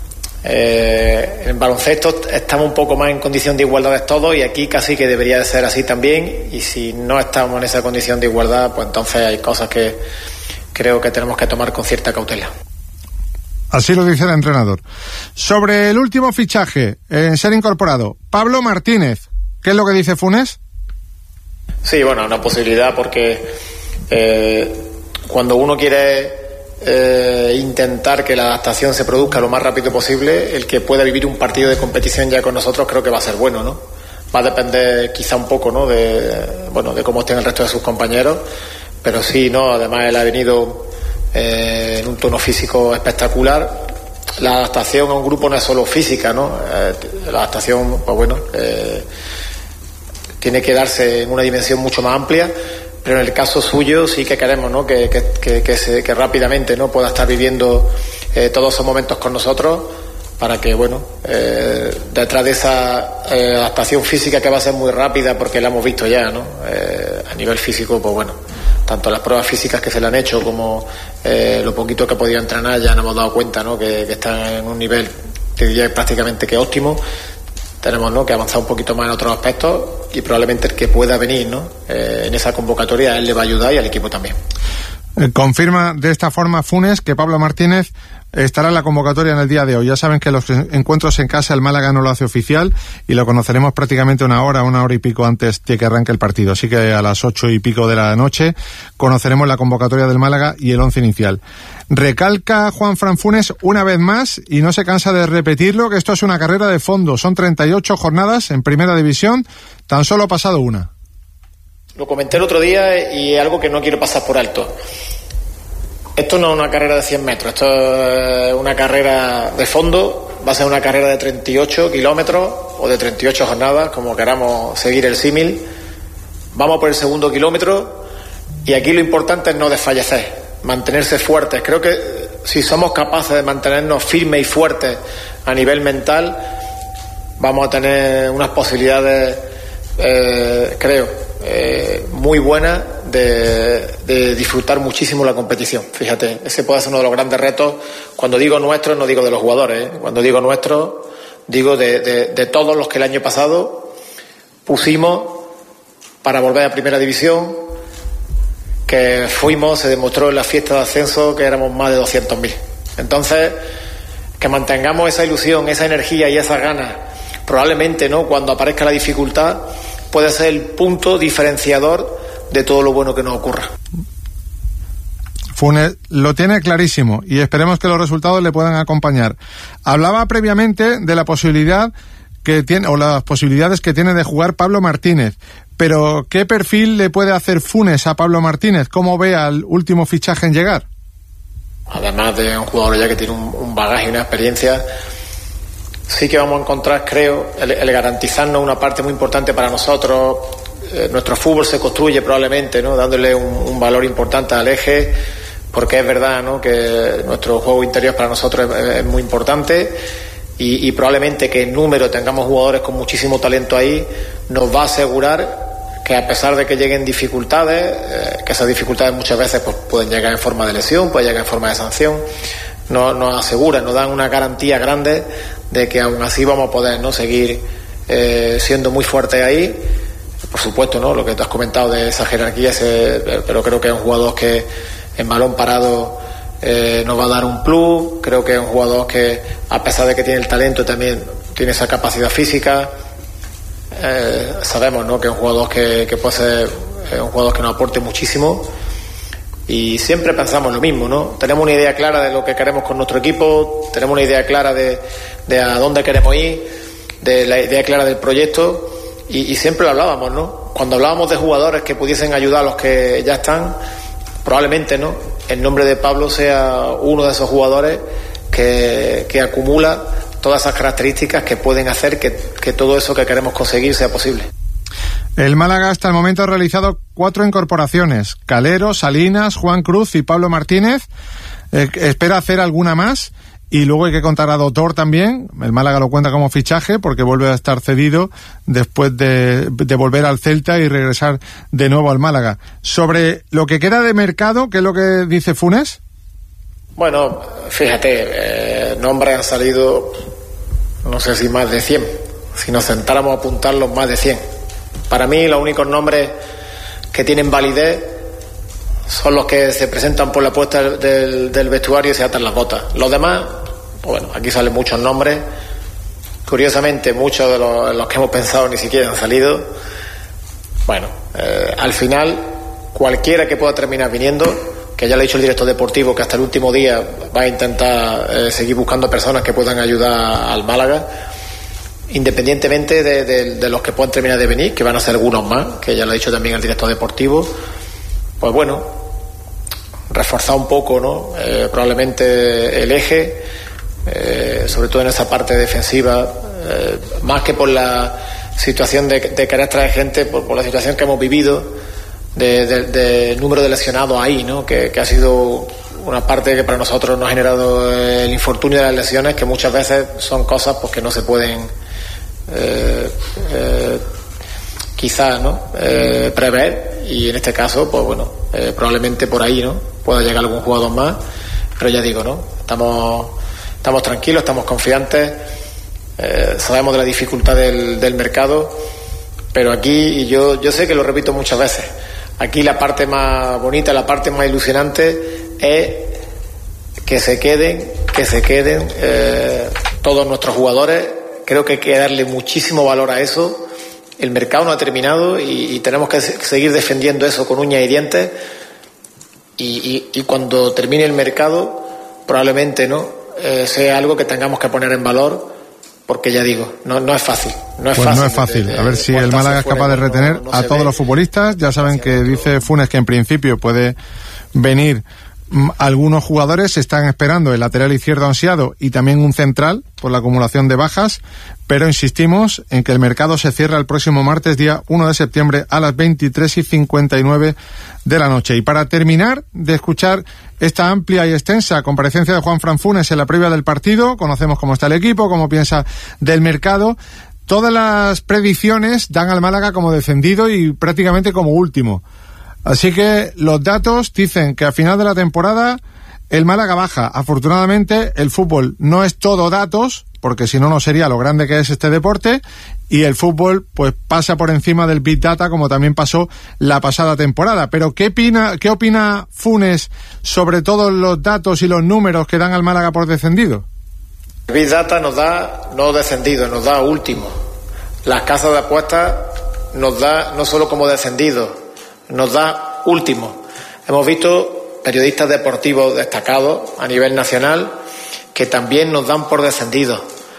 eh, en baloncesto estamos un poco más en condición de igualdad todos, y aquí casi que debería de ser así también, y si no estamos en esa condición de igualdad, pues entonces hay cosas que creo que tenemos que tomar con cierta cautela. Así lo dice el entrenador. Sobre el último fichaje en ser incorporado, Pablo Martínez, ¿qué es lo que dice Funes? Sí, bueno, una posibilidad porque eh, cuando uno quiere eh, intentar que la adaptación se produzca lo más rápido posible, el que pueda vivir un partido de competición ya con nosotros creo que va a ser bueno, ¿no? Va a depender quizá un poco, ¿no? De, bueno, de cómo estén el resto de sus compañeros, pero sí, ¿no? Además él ha venido eh, en un tono físico espectacular. La adaptación a un grupo no es solo física, ¿no? Eh, la adaptación, pues bueno, eh, tiene que darse en una dimensión mucho más amplia, pero en el caso suyo sí que queremos, ¿no? Que, que, que, que, se, que rápidamente, ¿no? Pueda estar viviendo eh, todos esos momentos con nosotros, para que, bueno, eh, detrás de esa eh, adaptación física que va a ser muy rápida, porque la hemos visto ya, ¿no? Eh, a nivel físico, pues bueno, tanto las pruebas físicas que se le han hecho como eh, lo poquito que ha podido entrenar, ya nos hemos dado cuenta, ¿no? Que, que están en un nivel, te diría prácticamente que óptimo. Tenemos, ¿no? Que avanzar un poquito más en otros aspectos y probablemente el que pueda venir, ¿no? Eh, en esa convocatoria, a él le va a ayudar y al equipo también. Eh, confirma de esta forma Funes que Pablo Martínez estará en la convocatoria en el día de hoy. Ya saben que los encuentros en casa el Málaga no lo hace oficial y lo conoceremos prácticamente una hora, una hora y pico antes de que arranque el partido. Así que a las ocho y pico de la noche conoceremos la convocatoria del Málaga y el once inicial. Recalca Juanfran Funes una vez más, y no se cansa de repetirlo, que esto es una carrera de fondo. Son treinta y ocho jornadas en Primera División, tan solo ha pasado una. Lo comenté el otro día y es algo que no quiero pasar por alto. Esto no es una carrera de cien metros, esto es una carrera de fondo, va a ser una carrera de treinta y ocho kilómetros o de treinta y ocho jornadas, como queramos seguir el símil. Vamos por el segundo kilómetro y aquí lo importante es no desfallecer, mantenerse fuertes. Creo que si somos capaces de mantenernos firmes y fuertes a nivel mental, vamos a tener unas posibilidades, eh, creo, eh, muy buenas de, de disfrutar muchísimo la competición. Fíjate, ese puede ser uno de los grandes retos. Cuando digo nuestros, no digo de los jugadores, ¿eh? Cuando digo nuestros, digo de, de, de todos los que el año pasado pusimos para volver a Primera División, que fuimos, se demostró en la fiesta de ascenso que éramos más de doscientos mil. Entonces, que mantengamos esa ilusión, esa energía y esas ganas, probablemente, ¿no?, cuando aparezca la dificultad, puede ser el punto diferenciador de todo lo bueno que nos ocurra. Funes lo tiene clarísimo y esperemos que los resultados le puedan acompañar. Hablaba previamente de la posibilidad que tiene, o las posibilidades que tiene de jugar Pablo Martínez, pero ¿qué perfil le puede hacer Funes a Pablo Martínez? ¿Cómo ve al último fichaje en llegar? Además de un jugador ya que tiene un, un bagaje y una experiencia, sí que vamos a encontrar, creo, el, el garantizarnos una parte muy importante para nosotros. Eh, nuestro fútbol se construye probablemente, ¿no?, dándole un, un valor importante al eje, porque es verdad, ¿no?, que nuestro juego interior para nosotros es, es muy importante y, y probablemente que en número tengamos jugadores con muchísimo talento ahí, nos va a asegurar que a pesar de que lleguen dificultades, eh, que esas dificultades muchas veces pues, pueden llegar en forma de lesión, pueden llegar en forma de sanción, nos, nos aseguran, nos dan una garantía grande de que aún así vamos a poder, ¿no?, seguir eh, siendo muy fuertes ahí. Por supuesto, ¿no?, lo que tú has comentado de esa jerarquía, ese, pero creo que es un jugador que en balón parado eh, nos va a dar un plus. Creo que es un jugador que, a pesar de que tiene el talento, también tiene esa capacidad física. Eh, sabemos, ¿no?, que es un jugador que, que puede ser eh, un jugador que nos aporte muchísimo. Y siempre pensamos lo mismo, ¿no? Tenemos una idea clara de lo que queremos con nuestro equipo, tenemos una idea clara de, de a dónde queremos ir, de la idea clara del proyecto, y, y siempre lo hablábamos, ¿no? Cuando hablábamos de jugadores que pudiesen ayudar a los que ya están, probablemente, ¿no?, el nombre de Pablo sea uno de esos jugadores que, que acumula todas esas características que pueden hacer que, que todo eso que queremos conseguir sea posible. El Málaga hasta el momento ha realizado cuatro incorporaciones: Calero, Salinas, Juan Cruz y Pablo Martínez. Eh, espera hacer alguna más y luego hay que contar a Doctor también. El Málaga lo cuenta como fichaje porque vuelve a estar cedido después de, de volver al Celta y regresar de nuevo al Málaga. Sobre lo que queda de mercado, ¿qué es lo que dice Funes? Bueno, fíjate, eh, nombres han salido, no sé si más de cien. Si nos sentáramos a apuntarlos, más de cien. Para mí los únicos nombres que tienen validez son los que se presentan por la puerta del, del vestuario y se atan las botas. Los demás, bueno, aquí salen muchos nombres. Curiosamente, muchos de los, los que hemos pensado ni siquiera han salido. bueno, eh, al final cualquiera que pueda terminar viniendo, que ya le ha dicho el director deportivo que hasta el último día va a intentar eh, seguir buscando personas que puedan ayudar al Málaga, independientemente de, de, de los que puedan terminar de venir, que van a ser algunos más, que ya lo ha dicho también el director deportivo. Pues bueno, reforzar un poco, ¿no? Eh, probablemente el eje, eh, sobre todo en esa parte defensiva, eh, más que por la situación de, de querer traer gente, por, por la situación que hemos vivido, de, de, de número de lesionados ahí, ¿no? Que, que ha sido una parte que para nosotros nos ha generado el infortunio de las lesiones, que muchas veces son cosas pues, que no se pueden eh, eh, quizás, ¿no? Eh, prever, y en este caso, pues bueno, eh, probablemente por ahí, ¿no? Pueda llegar algún jugador más, pero ya digo, ¿no? Estamos, estamos tranquilos, estamos confiantes, eh, sabemos de la dificultad del, del mercado, pero aquí, y yo, yo sé que lo repito muchas veces, aquí la parte más bonita, la parte más ilusionante es que se queden, que se queden eh, todos nuestros jugadores. Creo que hay que darle muchísimo valor a eso. El mercado no ha terminado y, y tenemos que seguir defendiendo eso con uñas y dientes. Y, y, y cuando termine el mercado, probablemente no eh, sea algo que tengamos que poner en valor, porque ya digo, no, no es fácil. No es pues fácil. no es fácil. De, de, a ver si el Málaga es capaz de retener no, no a todos ve. los futbolistas. Ya saben que dice Funes que en principio puede venir algunos jugadores. Están esperando el lateral izquierdo ansiado y también un central por la acumulación de bajas, pero insistimos en que el mercado se cierra el próximo martes, día uno de septiembre, a las veintitrés y cincuenta y nueve de la noche. Y para terminar de escuchar esta amplia y extensa comparecencia de Juanfran Funes en la previa del partido, conocemos cómo está el equipo, cómo piensa del mercado. Todas las predicciones dan al Málaga como descendido y prácticamente como último. Así que los datos dicen que a final de la temporada el Málaga baja. Afortunadamente el fútbol no es todo datos, porque si no, no sería lo grande que es este deporte, y el fútbol pues pasa por encima del Big Data, como también pasó la pasada temporada. Pero ¿qué opina, qué opina Funes sobre todos los datos y los números que dan al Málaga por descendido? El Big Data nos da no descendido, nos da último. Las casas de apuestas nos da no solo como descendido, nos da último. Hemos visto periodistas deportivos destacados a nivel nacional que también nos dan por descendidos.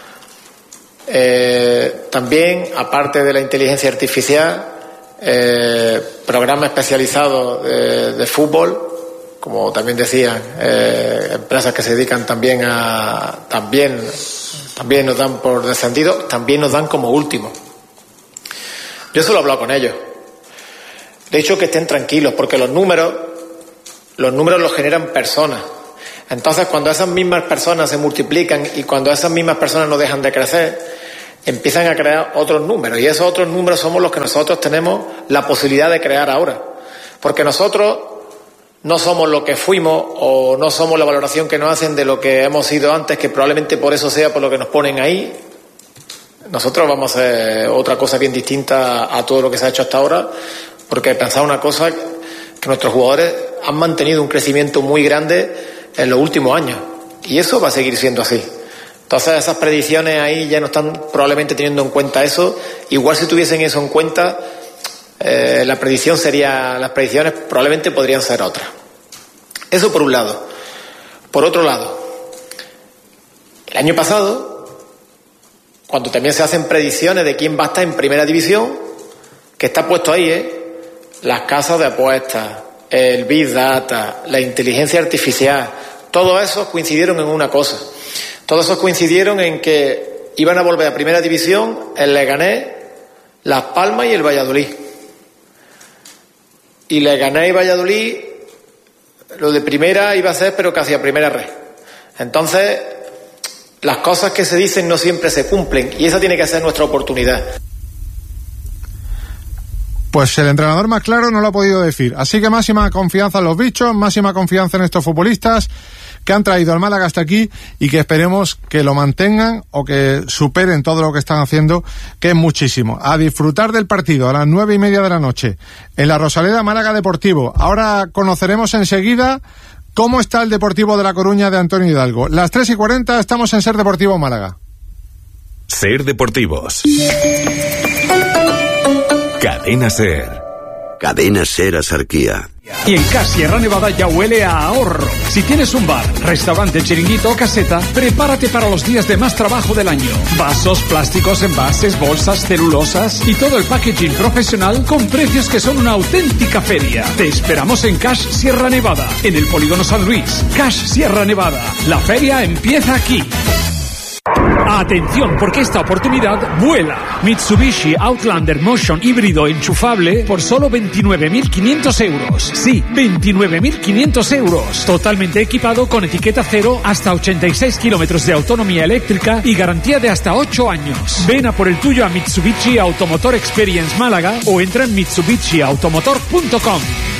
Eh, también, aparte de la inteligencia artificial, eh, programas especializados de, de fútbol, como también decían, eh, empresas que se dedican también a también también nos dan por descendidos, también nos dan como último. Yo solo he hablado con ellos. De hecho, que estén tranquilos, porque los números, los números los generan personas. Entonces, cuando esas mismas personas se multiplican y cuando esas mismas personas no dejan de crecer, empiezan a crear otros números. Y esos otros números somos los que nosotros tenemos la posibilidad de crear ahora. Porque nosotros no somos lo que fuimos o no somos la valoración que nos hacen de lo que hemos sido antes, que probablemente por eso sea por lo que nos ponen ahí. Nosotros vamos a hacer otra cosa bien distinta a todo lo que se ha hecho hasta ahora, porque pensar una cosa, que nuestros jugadores han mantenido un crecimiento muy grande en los últimos años, y eso va a seguir siendo así. Entonces esas predicciones ahí ya no están probablemente teniendo en cuenta eso. Igual si tuviesen eso en cuenta, eh, la predicción sería, las predicciones probablemente podrían ser otras. Eso por un lado. Por otro lado, el año pasado, cuando también se hacen predicciones de quién va a estar en primera división, que está puesto ahí, ¿eh? Las casas de apuestas, el Big Data, la inteligencia artificial, todos esos coincidieron en una cosa. Todos esos coincidieron en que iban a volver a primera división el Leganés, Las Palmas y el Valladolid. Y Leganés y Valladolid, lo de primera iba a ser, pero casi a primera red. Entonces, las cosas que se dicen no siempre se cumplen, y esa tiene que ser nuestra oportunidad. Pues el entrenador más claro no lo ha podido decir. Así que máxima confianza en los bichos, máxima confianza en estos futbolistas que han traído al Málaga hasta aquí y que esperemos que lo mantengan o que superen todo lo que están haciendo, que es muchísimo. A disfrutar del partido a las nueve y media de la noche en la Rosaleda, Málaga Deportivo. Ahora conoceremos enseguida cómo está el Deportivo de La Coruña de Antonio Hidalgo. Las tres y cuarenta estamos en Ser Deportivo Málaga. Ser Deportivos. Cadena Ser. Cadena Ser Asarquía. Y en Cash Sierra Nevada ya huele a ahorro. Si tienes un bar, restaurante, chiringuito o caseta, prepárate para los días de más trabajo del año. Vasos, plásticos, envases, bolsas, celulosas y todo el packaging profesional con precios que son una auténtica feria. Te esperamos en Cash Sierra Nevada, en el Polígono San Luis. Cash Sierra Nevada. La feria empieza aquí. Atención, porque esta oportunidad vuela. Mitsubishi Outlander Motion híbrido enchufable por solo veintinueve mil quinientos euros. Sí, veintinueve mil quinientos euros. Totalmente equipado con etiqueta cero, hasta ochenta y seis kilómetros de autonomía eléctrica y garantía de hasta ocho años. Ven a por el tuyo a Mitsubishi Automotor Experience Málaga o entra en mitsubishi automotor punto com.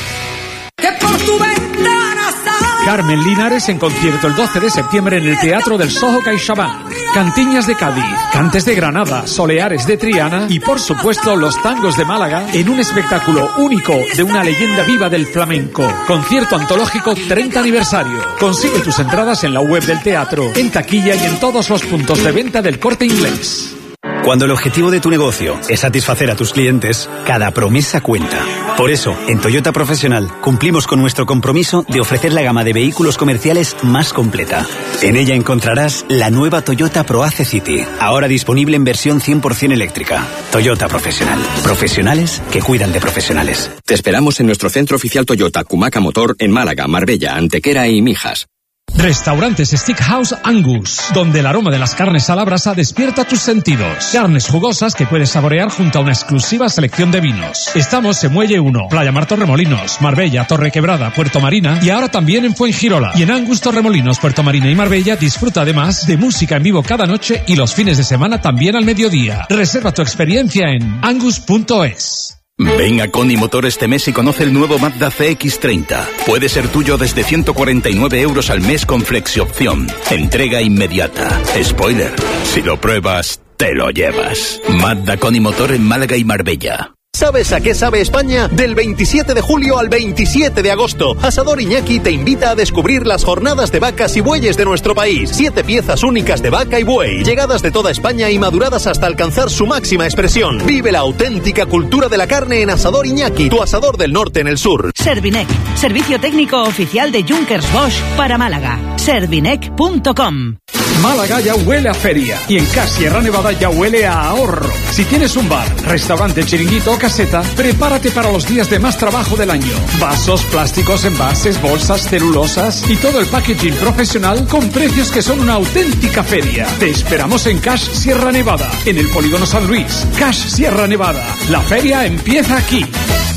Carmen Linares en concierto el doce de septiembre en el Teatro del Soho CaixaBank. Cantiñas de Cádiz, Cantes de Granada, Soleares de Triana y por supuesto los tangos de Málaga en un espectáculo único de una leyenda viva del flamenco. Concierto antológico treinta aniversario. Consigue tus entradas en la web del teatro, en taquilla y en todos los puntos de venta del Corte Inglés. Cuando el objetivo de tu negocio es satisfacer a tus clientes, cada promesa cuenta. Por eso, en Toyota Profesional cumplimos con nuestro compromiso de ofrecer la gama de vehículos comerciales más completa. En ella encontrarás la nueva Toyota ProAce City, ahora disponible en versión cien por ciento eléctrica. Toyota Profesional. Profesionales que cuidan de profesionales. Te esperamos en nuestro centro oficial Toyota Cumaca Motor en Málaga, Marbella, Antequera y Mijas. Restaurantes Steakhouse Angus, donde el aroma de las carnes a la brasa despierta tus sentidos. Carnes jugosas que puedes saborear junto a una exclusiva selección de vinos. Estamos en Muelle uno, Playa Mar Torremolinos, Marbella, Torre Quebrada, Puerto Marina y ahora también en Fuengirola. Y en Angus Torremolinos, Puerto Marina y Marbella disfruta además de música en vivo cada noche y los fines de semana también al mediodía. Reserva tu experiencia en angus punto es. Ven a Coni Motor este mes y conoce el nuevo Mazda C X treinta. Puede ser tuyo desde ciento cuarenta y nueve euros al mes con flexiopción. Entrega inmediata. Spoiler, si lo pruebas, te lo llevas. Mazda Coni Motor en Málaga y Marbella. ¿Sabes a qué sabe España? Del veintisiete de julio al veintisiete de agosto, Asador Iñaki te invita a descubrir las jornadas de vacas y bueyes de nuestro país. Siete piezas únicas de vaca y buey, llegadas de toda España y maduradas hasta alcanzar su máxima expresión. Vive la auténtica cultura de la carne en Asador Iñaki, tu asador del norte en el sur. Servinec, servicio técnico oficial de Junkers Bosch para Málaga. servinec punto com. Málaga ya huele a feria y en Cash Sierra Nevada ya huele a ahorro. Si tienes un bar, restaurante, chiringuito o caseta, prepárate para los días de más trabajo del año. Vasos, plásticos, envases, bolsas, celulosas y todo el packaging profesional con precios que son una auténtica feria. Te esperamos en Cash Sierra Nevada, en el Polígono San Luis. Cash Sierra Nevada. La feria empieza aquí.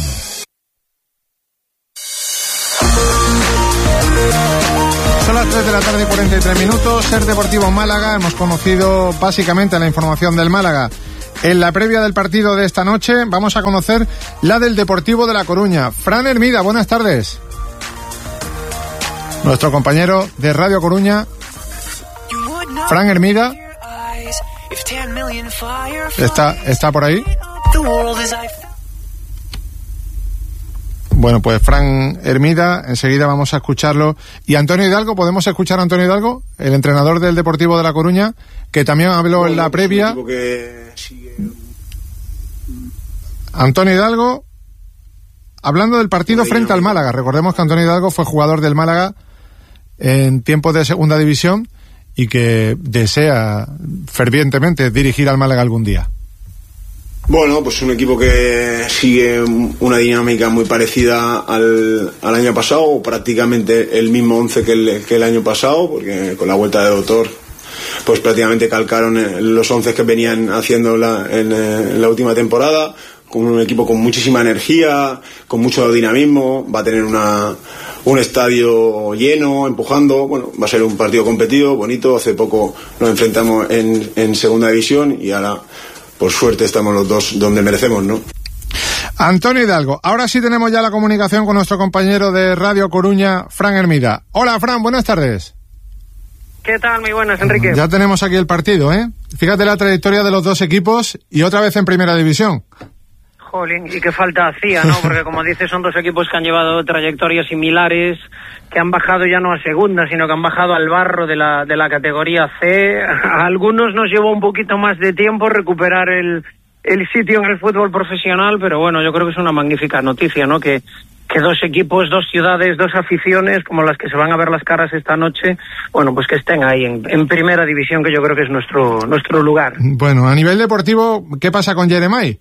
Son las tres de la tarde y cuarenta y tres minutos. Ser Deportivo Málaga. Hemos conocido básicamente la información del Málaga. En la previa del partido de esta noche vamos a conocer la del Deportivo de La Coruña. Fran Hermida, buenas tardes. Nuestro compañero de Radio Coruña, Fran Hermida, está, está por ahí. Bueno, pues Fran Hermida, enseguida vamos a escucharlo. Y Antonio Hidalgo, ¿podemos escuchar a Antonio Hidalgo, el entrenador del Deportivo de La Coruña, que también habló bueno, en la previa? Que sigue... Antonio Hidalgo, hablando del partido bueno, frente al Málaga. Recordemos que Antonio Hidalgo fue jugador del Málaga en tiempos de segunda división y que desea fervientemente dirigir al Málaga algún día. Bueno, pues un equipo que sigue una dinámica muy parecida al, al año pasado, prácticamente el mismo once que el, que el año pasado, porque con la vuelta de Doctor pues prácticamente calcaron los once que venían haciendo la, en, en la última temporada, con un equipo con muchísima energía, con mucho dinamismo, va a tener una un estadio lleno, empujando, bueno, va a ser un partido competido, bonito. Hace poco nos enfrentamos en, en segunda división y ahora por suerte estamos los dos donde merecemos, ¿no? Antonio Hidalgo, ahora sí tenemos ya la comunicación con nuestro compañero de Radio Coruña, Fran Hermida. Hola, Fran, buenas tardes. ¿Qué tal? Muy buenas, Enrique. Ya tenemos aquí el partido, ¿eh? Fíjate la trayectoria de los dos equipos y otra vez en primera división. Jolín, y qué falta hacía, ¿no? Porque como dices, son dos equipos que han llevado trayectorias similares, que han bajado ya no a segunda, sino que han bajado al barro de la de la categoría C. A algunos nos llevó un poquito más de tiempo recuperar el, el sitio en el fútbol profesional, pero bueno, yo creo que es una magnífica noticia, ¿no? Que, que dos equipos, dos ciudades, dos aficiones, como las que se van a ver las caras esta noche, bueno, pues que estén ahí en, en primera división, que yo creo que es nuestro, nuestro lugar. Bueno, a nivel deportivo, ¿qué pasa con Yeremay?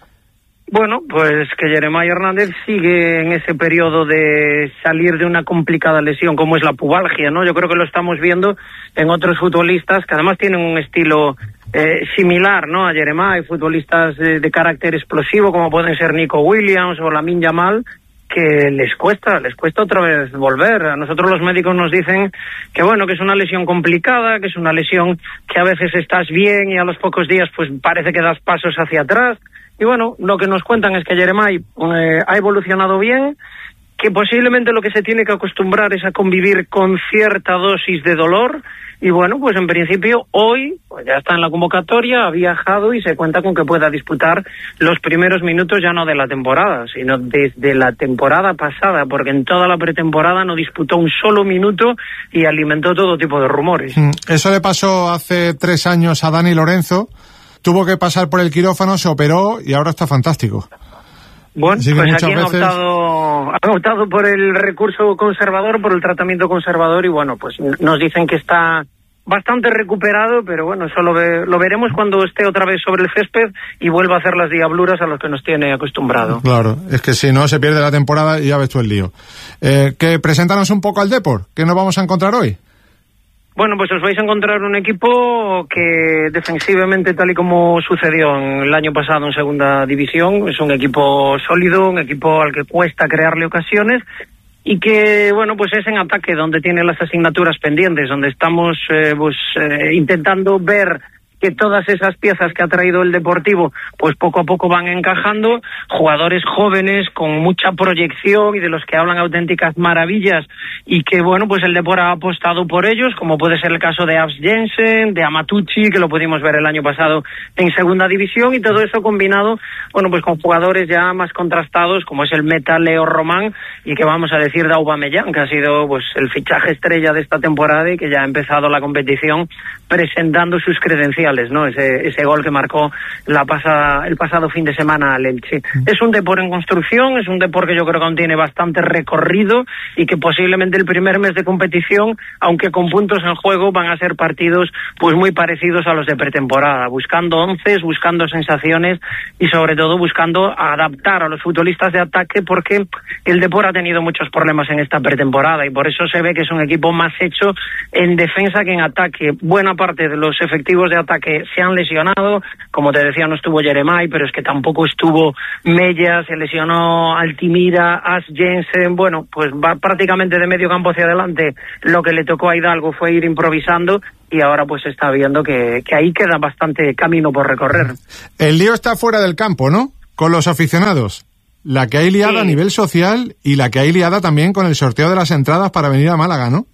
Bueno, pues que Yeremay Hernández sigue en ese periodo de salir de una complicada lesión como es la pubalgia, ¿no? Yo creo que lo estamos viendo en otros futbolistas que además tienen un estilo eh, similar, ¿no? A Yeremay, futbolistas de, de carácter explosivo como pueden ser Nico Williams o Lamine Yamal, que les cuesta, les cuesta otra vez volver. A nosotros los médicos nos dicen que bueno, que es una lesión complicada, que es una lesión que a veces estás bien y a los pocos días pues parece que das pasos hacia atrás. Y bueno, lo que nos cuentan es que Yeremay eh, ha evolucionado bien, que posiblemente lo que se tiene que acostumbrar es a convivir con cierta dosis de dolor. Y bueno, pues en principio hoy pues ya está en la convocatoria, ha viajado y se cuenta con que pueda disputar los primeros minutos ya no de la temporada, sino desde la temporada pasada, porque en toda la pretemporada no disputó un solo minuto y alimentó todo tipo de rumores. Eso le pasó hace tres años a Dani Lorenzo. Tuvo que pasar por el quirófano, se operó y ahora está fantástico. Bueno, Así que pues muchas aquí han, veces... optado, han optado por el recurso conservador, por el tratamiento conservador y bueno, pues nos dicen que está bastante recuperado, pero bueno, eso lo, ve, lo veremos cuando esté otra vez sobre el césped y vuelva a hacer las diabluras a los que nos tiene acostumbrado. Claro, es que si no se pierde la temporada y ya ves tú el lío. Eh, que preséntanos un poco al Depor, ¿qué nos vamos a encontrar hoy? Bueno, pues os vais a encontrar un equipo que defensivamente, tal y como sucedió en el año pasado en segunda división, es un equipo sólido, un equipo al que cuesta crearle ocasiones y que, bueno, pues es en ataque donde tiene las asignaturas pendientes, donde estamos eh, pues eh, intentando ver que todas esas piezas que ha traído el Deportivo pues poco a poco van encajando, jugadores jóvenes con mucha proyección y de los que hablan auténticas maravillas y que bueno, pues el Depor ha apostado por ellos, como puede ser el caso de Abs Jensen, de Amatucci, que lo pudimos ver el año pasado en segunda división, y todo eso combinado, bueno, pues con jugadores ya más contrastados como es el meta Leo Román y que vamos a decir de Aubameyang, que ha sido pues el fichaje estrella de esta temporada y que ya ha empezado la competición presentando sus credenciales, ¿no? Ese, ese gol que marcó la pasada, el pasado fin de semana al Elche. Es un Depor en construcción, es un Depor que yo creo que aún tiene bastante recorrido y que posiblemente el primer mes de competición, aunque con puntos en juego, van a ser partidos pues muy parecidos a los de pretemporada, buscando onces, buscando sensaciones y sobre todo buscando adaptar a los futbolistas de ataque, porque el Depor ha tenido muchos problemas en esta pretemporada y por eso se ve que es un equipo más hecho en defensa que en ataque. Buena parte de los efectivos de ataque se han lesionado, como te decía, no estuvo Yeremay, pero es que tampoco estuvo Mella, se lesionó Altimira, As Jensen, bueno, pues va prácticamente de medio campo hacia adelante. Lo que le tocó a Hidalgo fue ir improvisando y ahora pues está viendo que, que ahí queda bastante camino por recorrer. El lío está fuera del campo, ¿no? Con los aficionados. La que hay liada sí. a nivel social y la que hay liada también con el sorteo de las entradas para venir a Málaga, ¿no?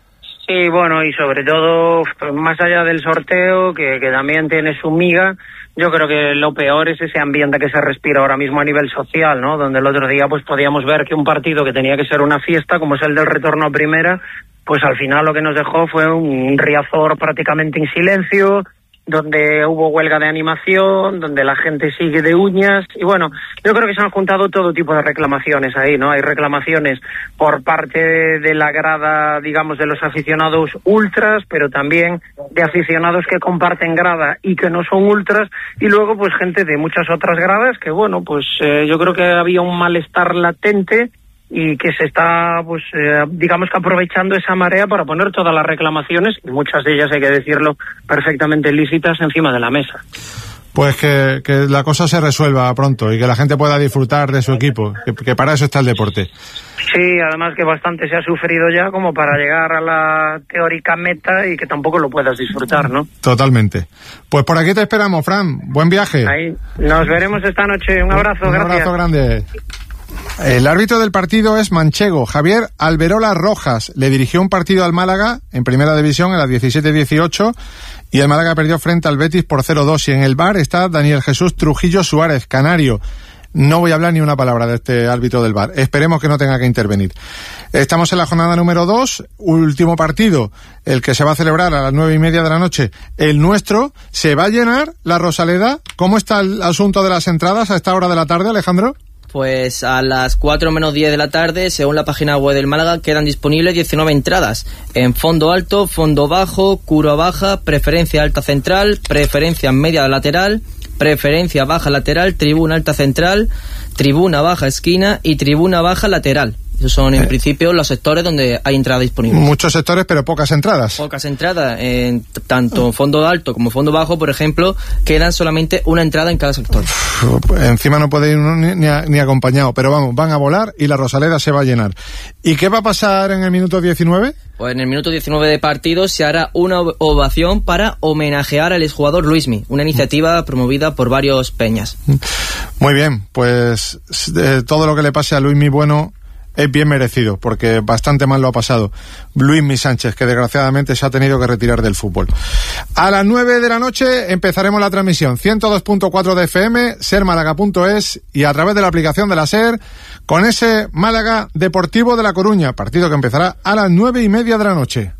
Sí, bueno, y sobre todo, más allá del sorteo, que, que también tiene su miga, yo creo que lo peor es ese ambiente que se respira ahora mismo a nivel social, ¿no? Donde el otro día pues podíamos ver que un partido que tenía que ser una fiesta, como es el del retorno a primera, pues al final lo que nos dejó fue un Riazor prácticamente en silencio, donde hubo huelga de animación, donde la gente sigue de uñas, y bueno, yo creo que se han juntado todo tipo de reclamaciones ahí, ¿no? Hay reclamaciones por parte de la grada, digamos, de los aficionados ultras, pero también de aficionados que comparten grada y que no son ultras, y luego pues gente de muchas otras gradas que, bueno, pues eh, yo creo que había un malestar latente y que se está, pues, eh, digamos que aprovechando esa marea para poner todas las reclamaciones, y muchas de ellas, hay que decirlo, perfectamente lícitas, encima de la mesa. Pues que, que la cosa se resuelva pronto y que la gente pueda disfrutar de su equipo, que, que para eso está el deporte. Sí, además que bastante se ha sufrido ya como para llegar a la teórica meta y que tampoco lo puedas disfrutar, ¿no? Totalmente. Pues por aquí te esperamos, Fran. Buen viaje. Ahí. Nos veremos esta noche. Un abrazo, Un gracias. Un abrazo grande. El árbitro del partido es manchego. Javier Alberola Rojas le dirigió un partido al Málaga en primera división en la diecisiete dieciocho y el Málaga perdió frente al Betis por cero dos. Y en el V A R está Daniel Jesús Trujillo Suárez, canario. no voy a hablar ni una palabra de este árbitro del V A R. Esperemos que no tenga que intervenir. Estamos en la jornada número dos, último partido, el que se va a celebrar a las nueve y media de la noche. El nuestro, ¿se va a llenar la Rosaleda? ¿Cómo está el asunto de las entradas a esta hora de la tarde, Alejandro? Pues a las cuatro menos diez de la tarde, según la página web del Málaga, quedan disponibles diecinueve entradas en fondo alto, fondo bajo, curva baja, preferencia alta central, preferencia media lateral, preferencia baja lateral, tribuna alta central, tribuna baja esquina y tribuna baja lateral. Esos son en eh. principio los sectores donde hay entrada disponible. Muchos sectores, pero pocas entradas. Pocas entradas, en tanto fondo alto como fondo bajo, por ejemplo, quedan solamente una entrada en cada sector. Uf, encima no puede ir uno ni, ni, ni acompañado, pero vamos, van a volar y la Rosaleda se va a llenar. ¿Y qué va a pasar en el minuto diecinueve? Pues en el minuto diecinueve de partido se hará una ovación para homenajear al exjugador Luismi, una iniciativa promovida por varios peñas. Muy bien, pues eh, todo lo que le pase a Luismi Bueno es bien merecido, porque bastante mal lo ha pasado Luismi Sánchez, que desgraciadamente se ha tenido que retirar del fútbol. A las nueve de la noche empezaremos la transmisión ciento dos punto cuatro de F M, ser málaga punto es y a través de la aplicación de la SER con ese Málaga Deportivo de La Coruña, partido que empezará a las nueve y media de la noche.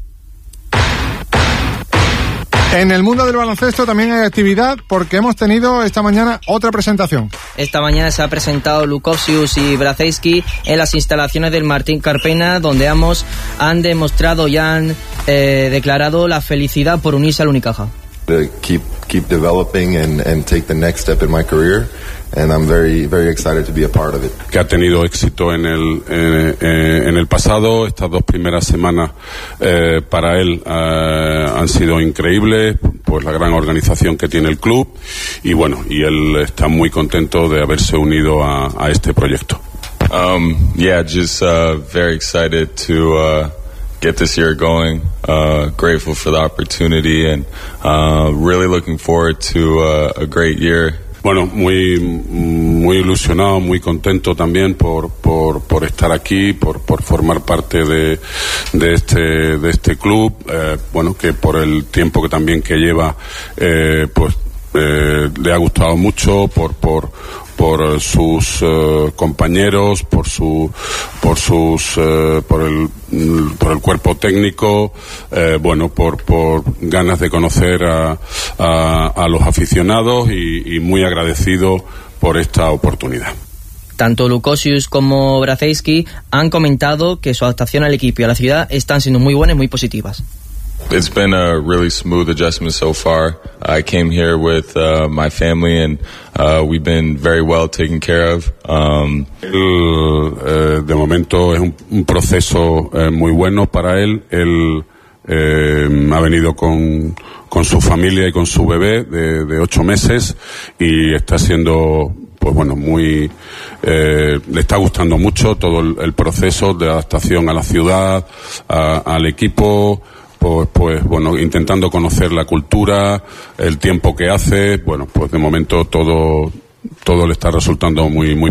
En el mundo del baloncesto también hay actividad porque hemos tenido esta mañana otra presentación. Esta mañana se ha presentado Lukosius y Bracejski en las instalaciones del Martín Carpena, donde ambos han demostrado y han eh, declarado la felicidad por unirse al Unicaja. Keep keep developing and and take the next step in my career, and I'm very very excited to be a part of it. Que ha tenido éxito en el eh, eh, en el pasado. Estas dos primeras semanas eh, para él eh, han sido increíbles, pues la gran organización que tiene el club y bueno, y él está muy contento de haberse unido a, a este proyecto. Um, yeah, just uh, very excited to uh, get this year going. Uh, grateful for the opportunity and uh, really looking forward to uh, a great year. Bueno, muy muy ilusionado, muy contento también por por, por estar aquí, por por formar parte de de este de este club. Eh, bueno, que por el tiempo que también que lleva, eh, pues eh, le ha gustado mucho por por por sus uh, compañeros, por su, por sus, uh, por el, por el cuerpo técnico, eh, bueno, por, por ganas de conocer a, a, a los aficionados y, y muy agradecido por esta oportunidad. Tanto Lukosius como Bracejski han comentado que su adaptación al equipo y a la ciudad están siendo muy buenas y muy positivas. It's been a really smooth adjustment so far. I came here with uh, my family and uh, we've been very well taken care of. Um, el, eh, de momento es un, un proceso eh, muy bueno para él. Él eh, ha venido con, con su familia y con su bebé de, de ocho meses y está siendo, pues bueno, muy eh, le está gustando mucho todo el, el proceso de adaptación a la ciudad, a, al equipo. Pues, pues bueno, intentando conocer la cultura, el tiempo que hace, bueno, pues de momento todo todo le está resultando muy muy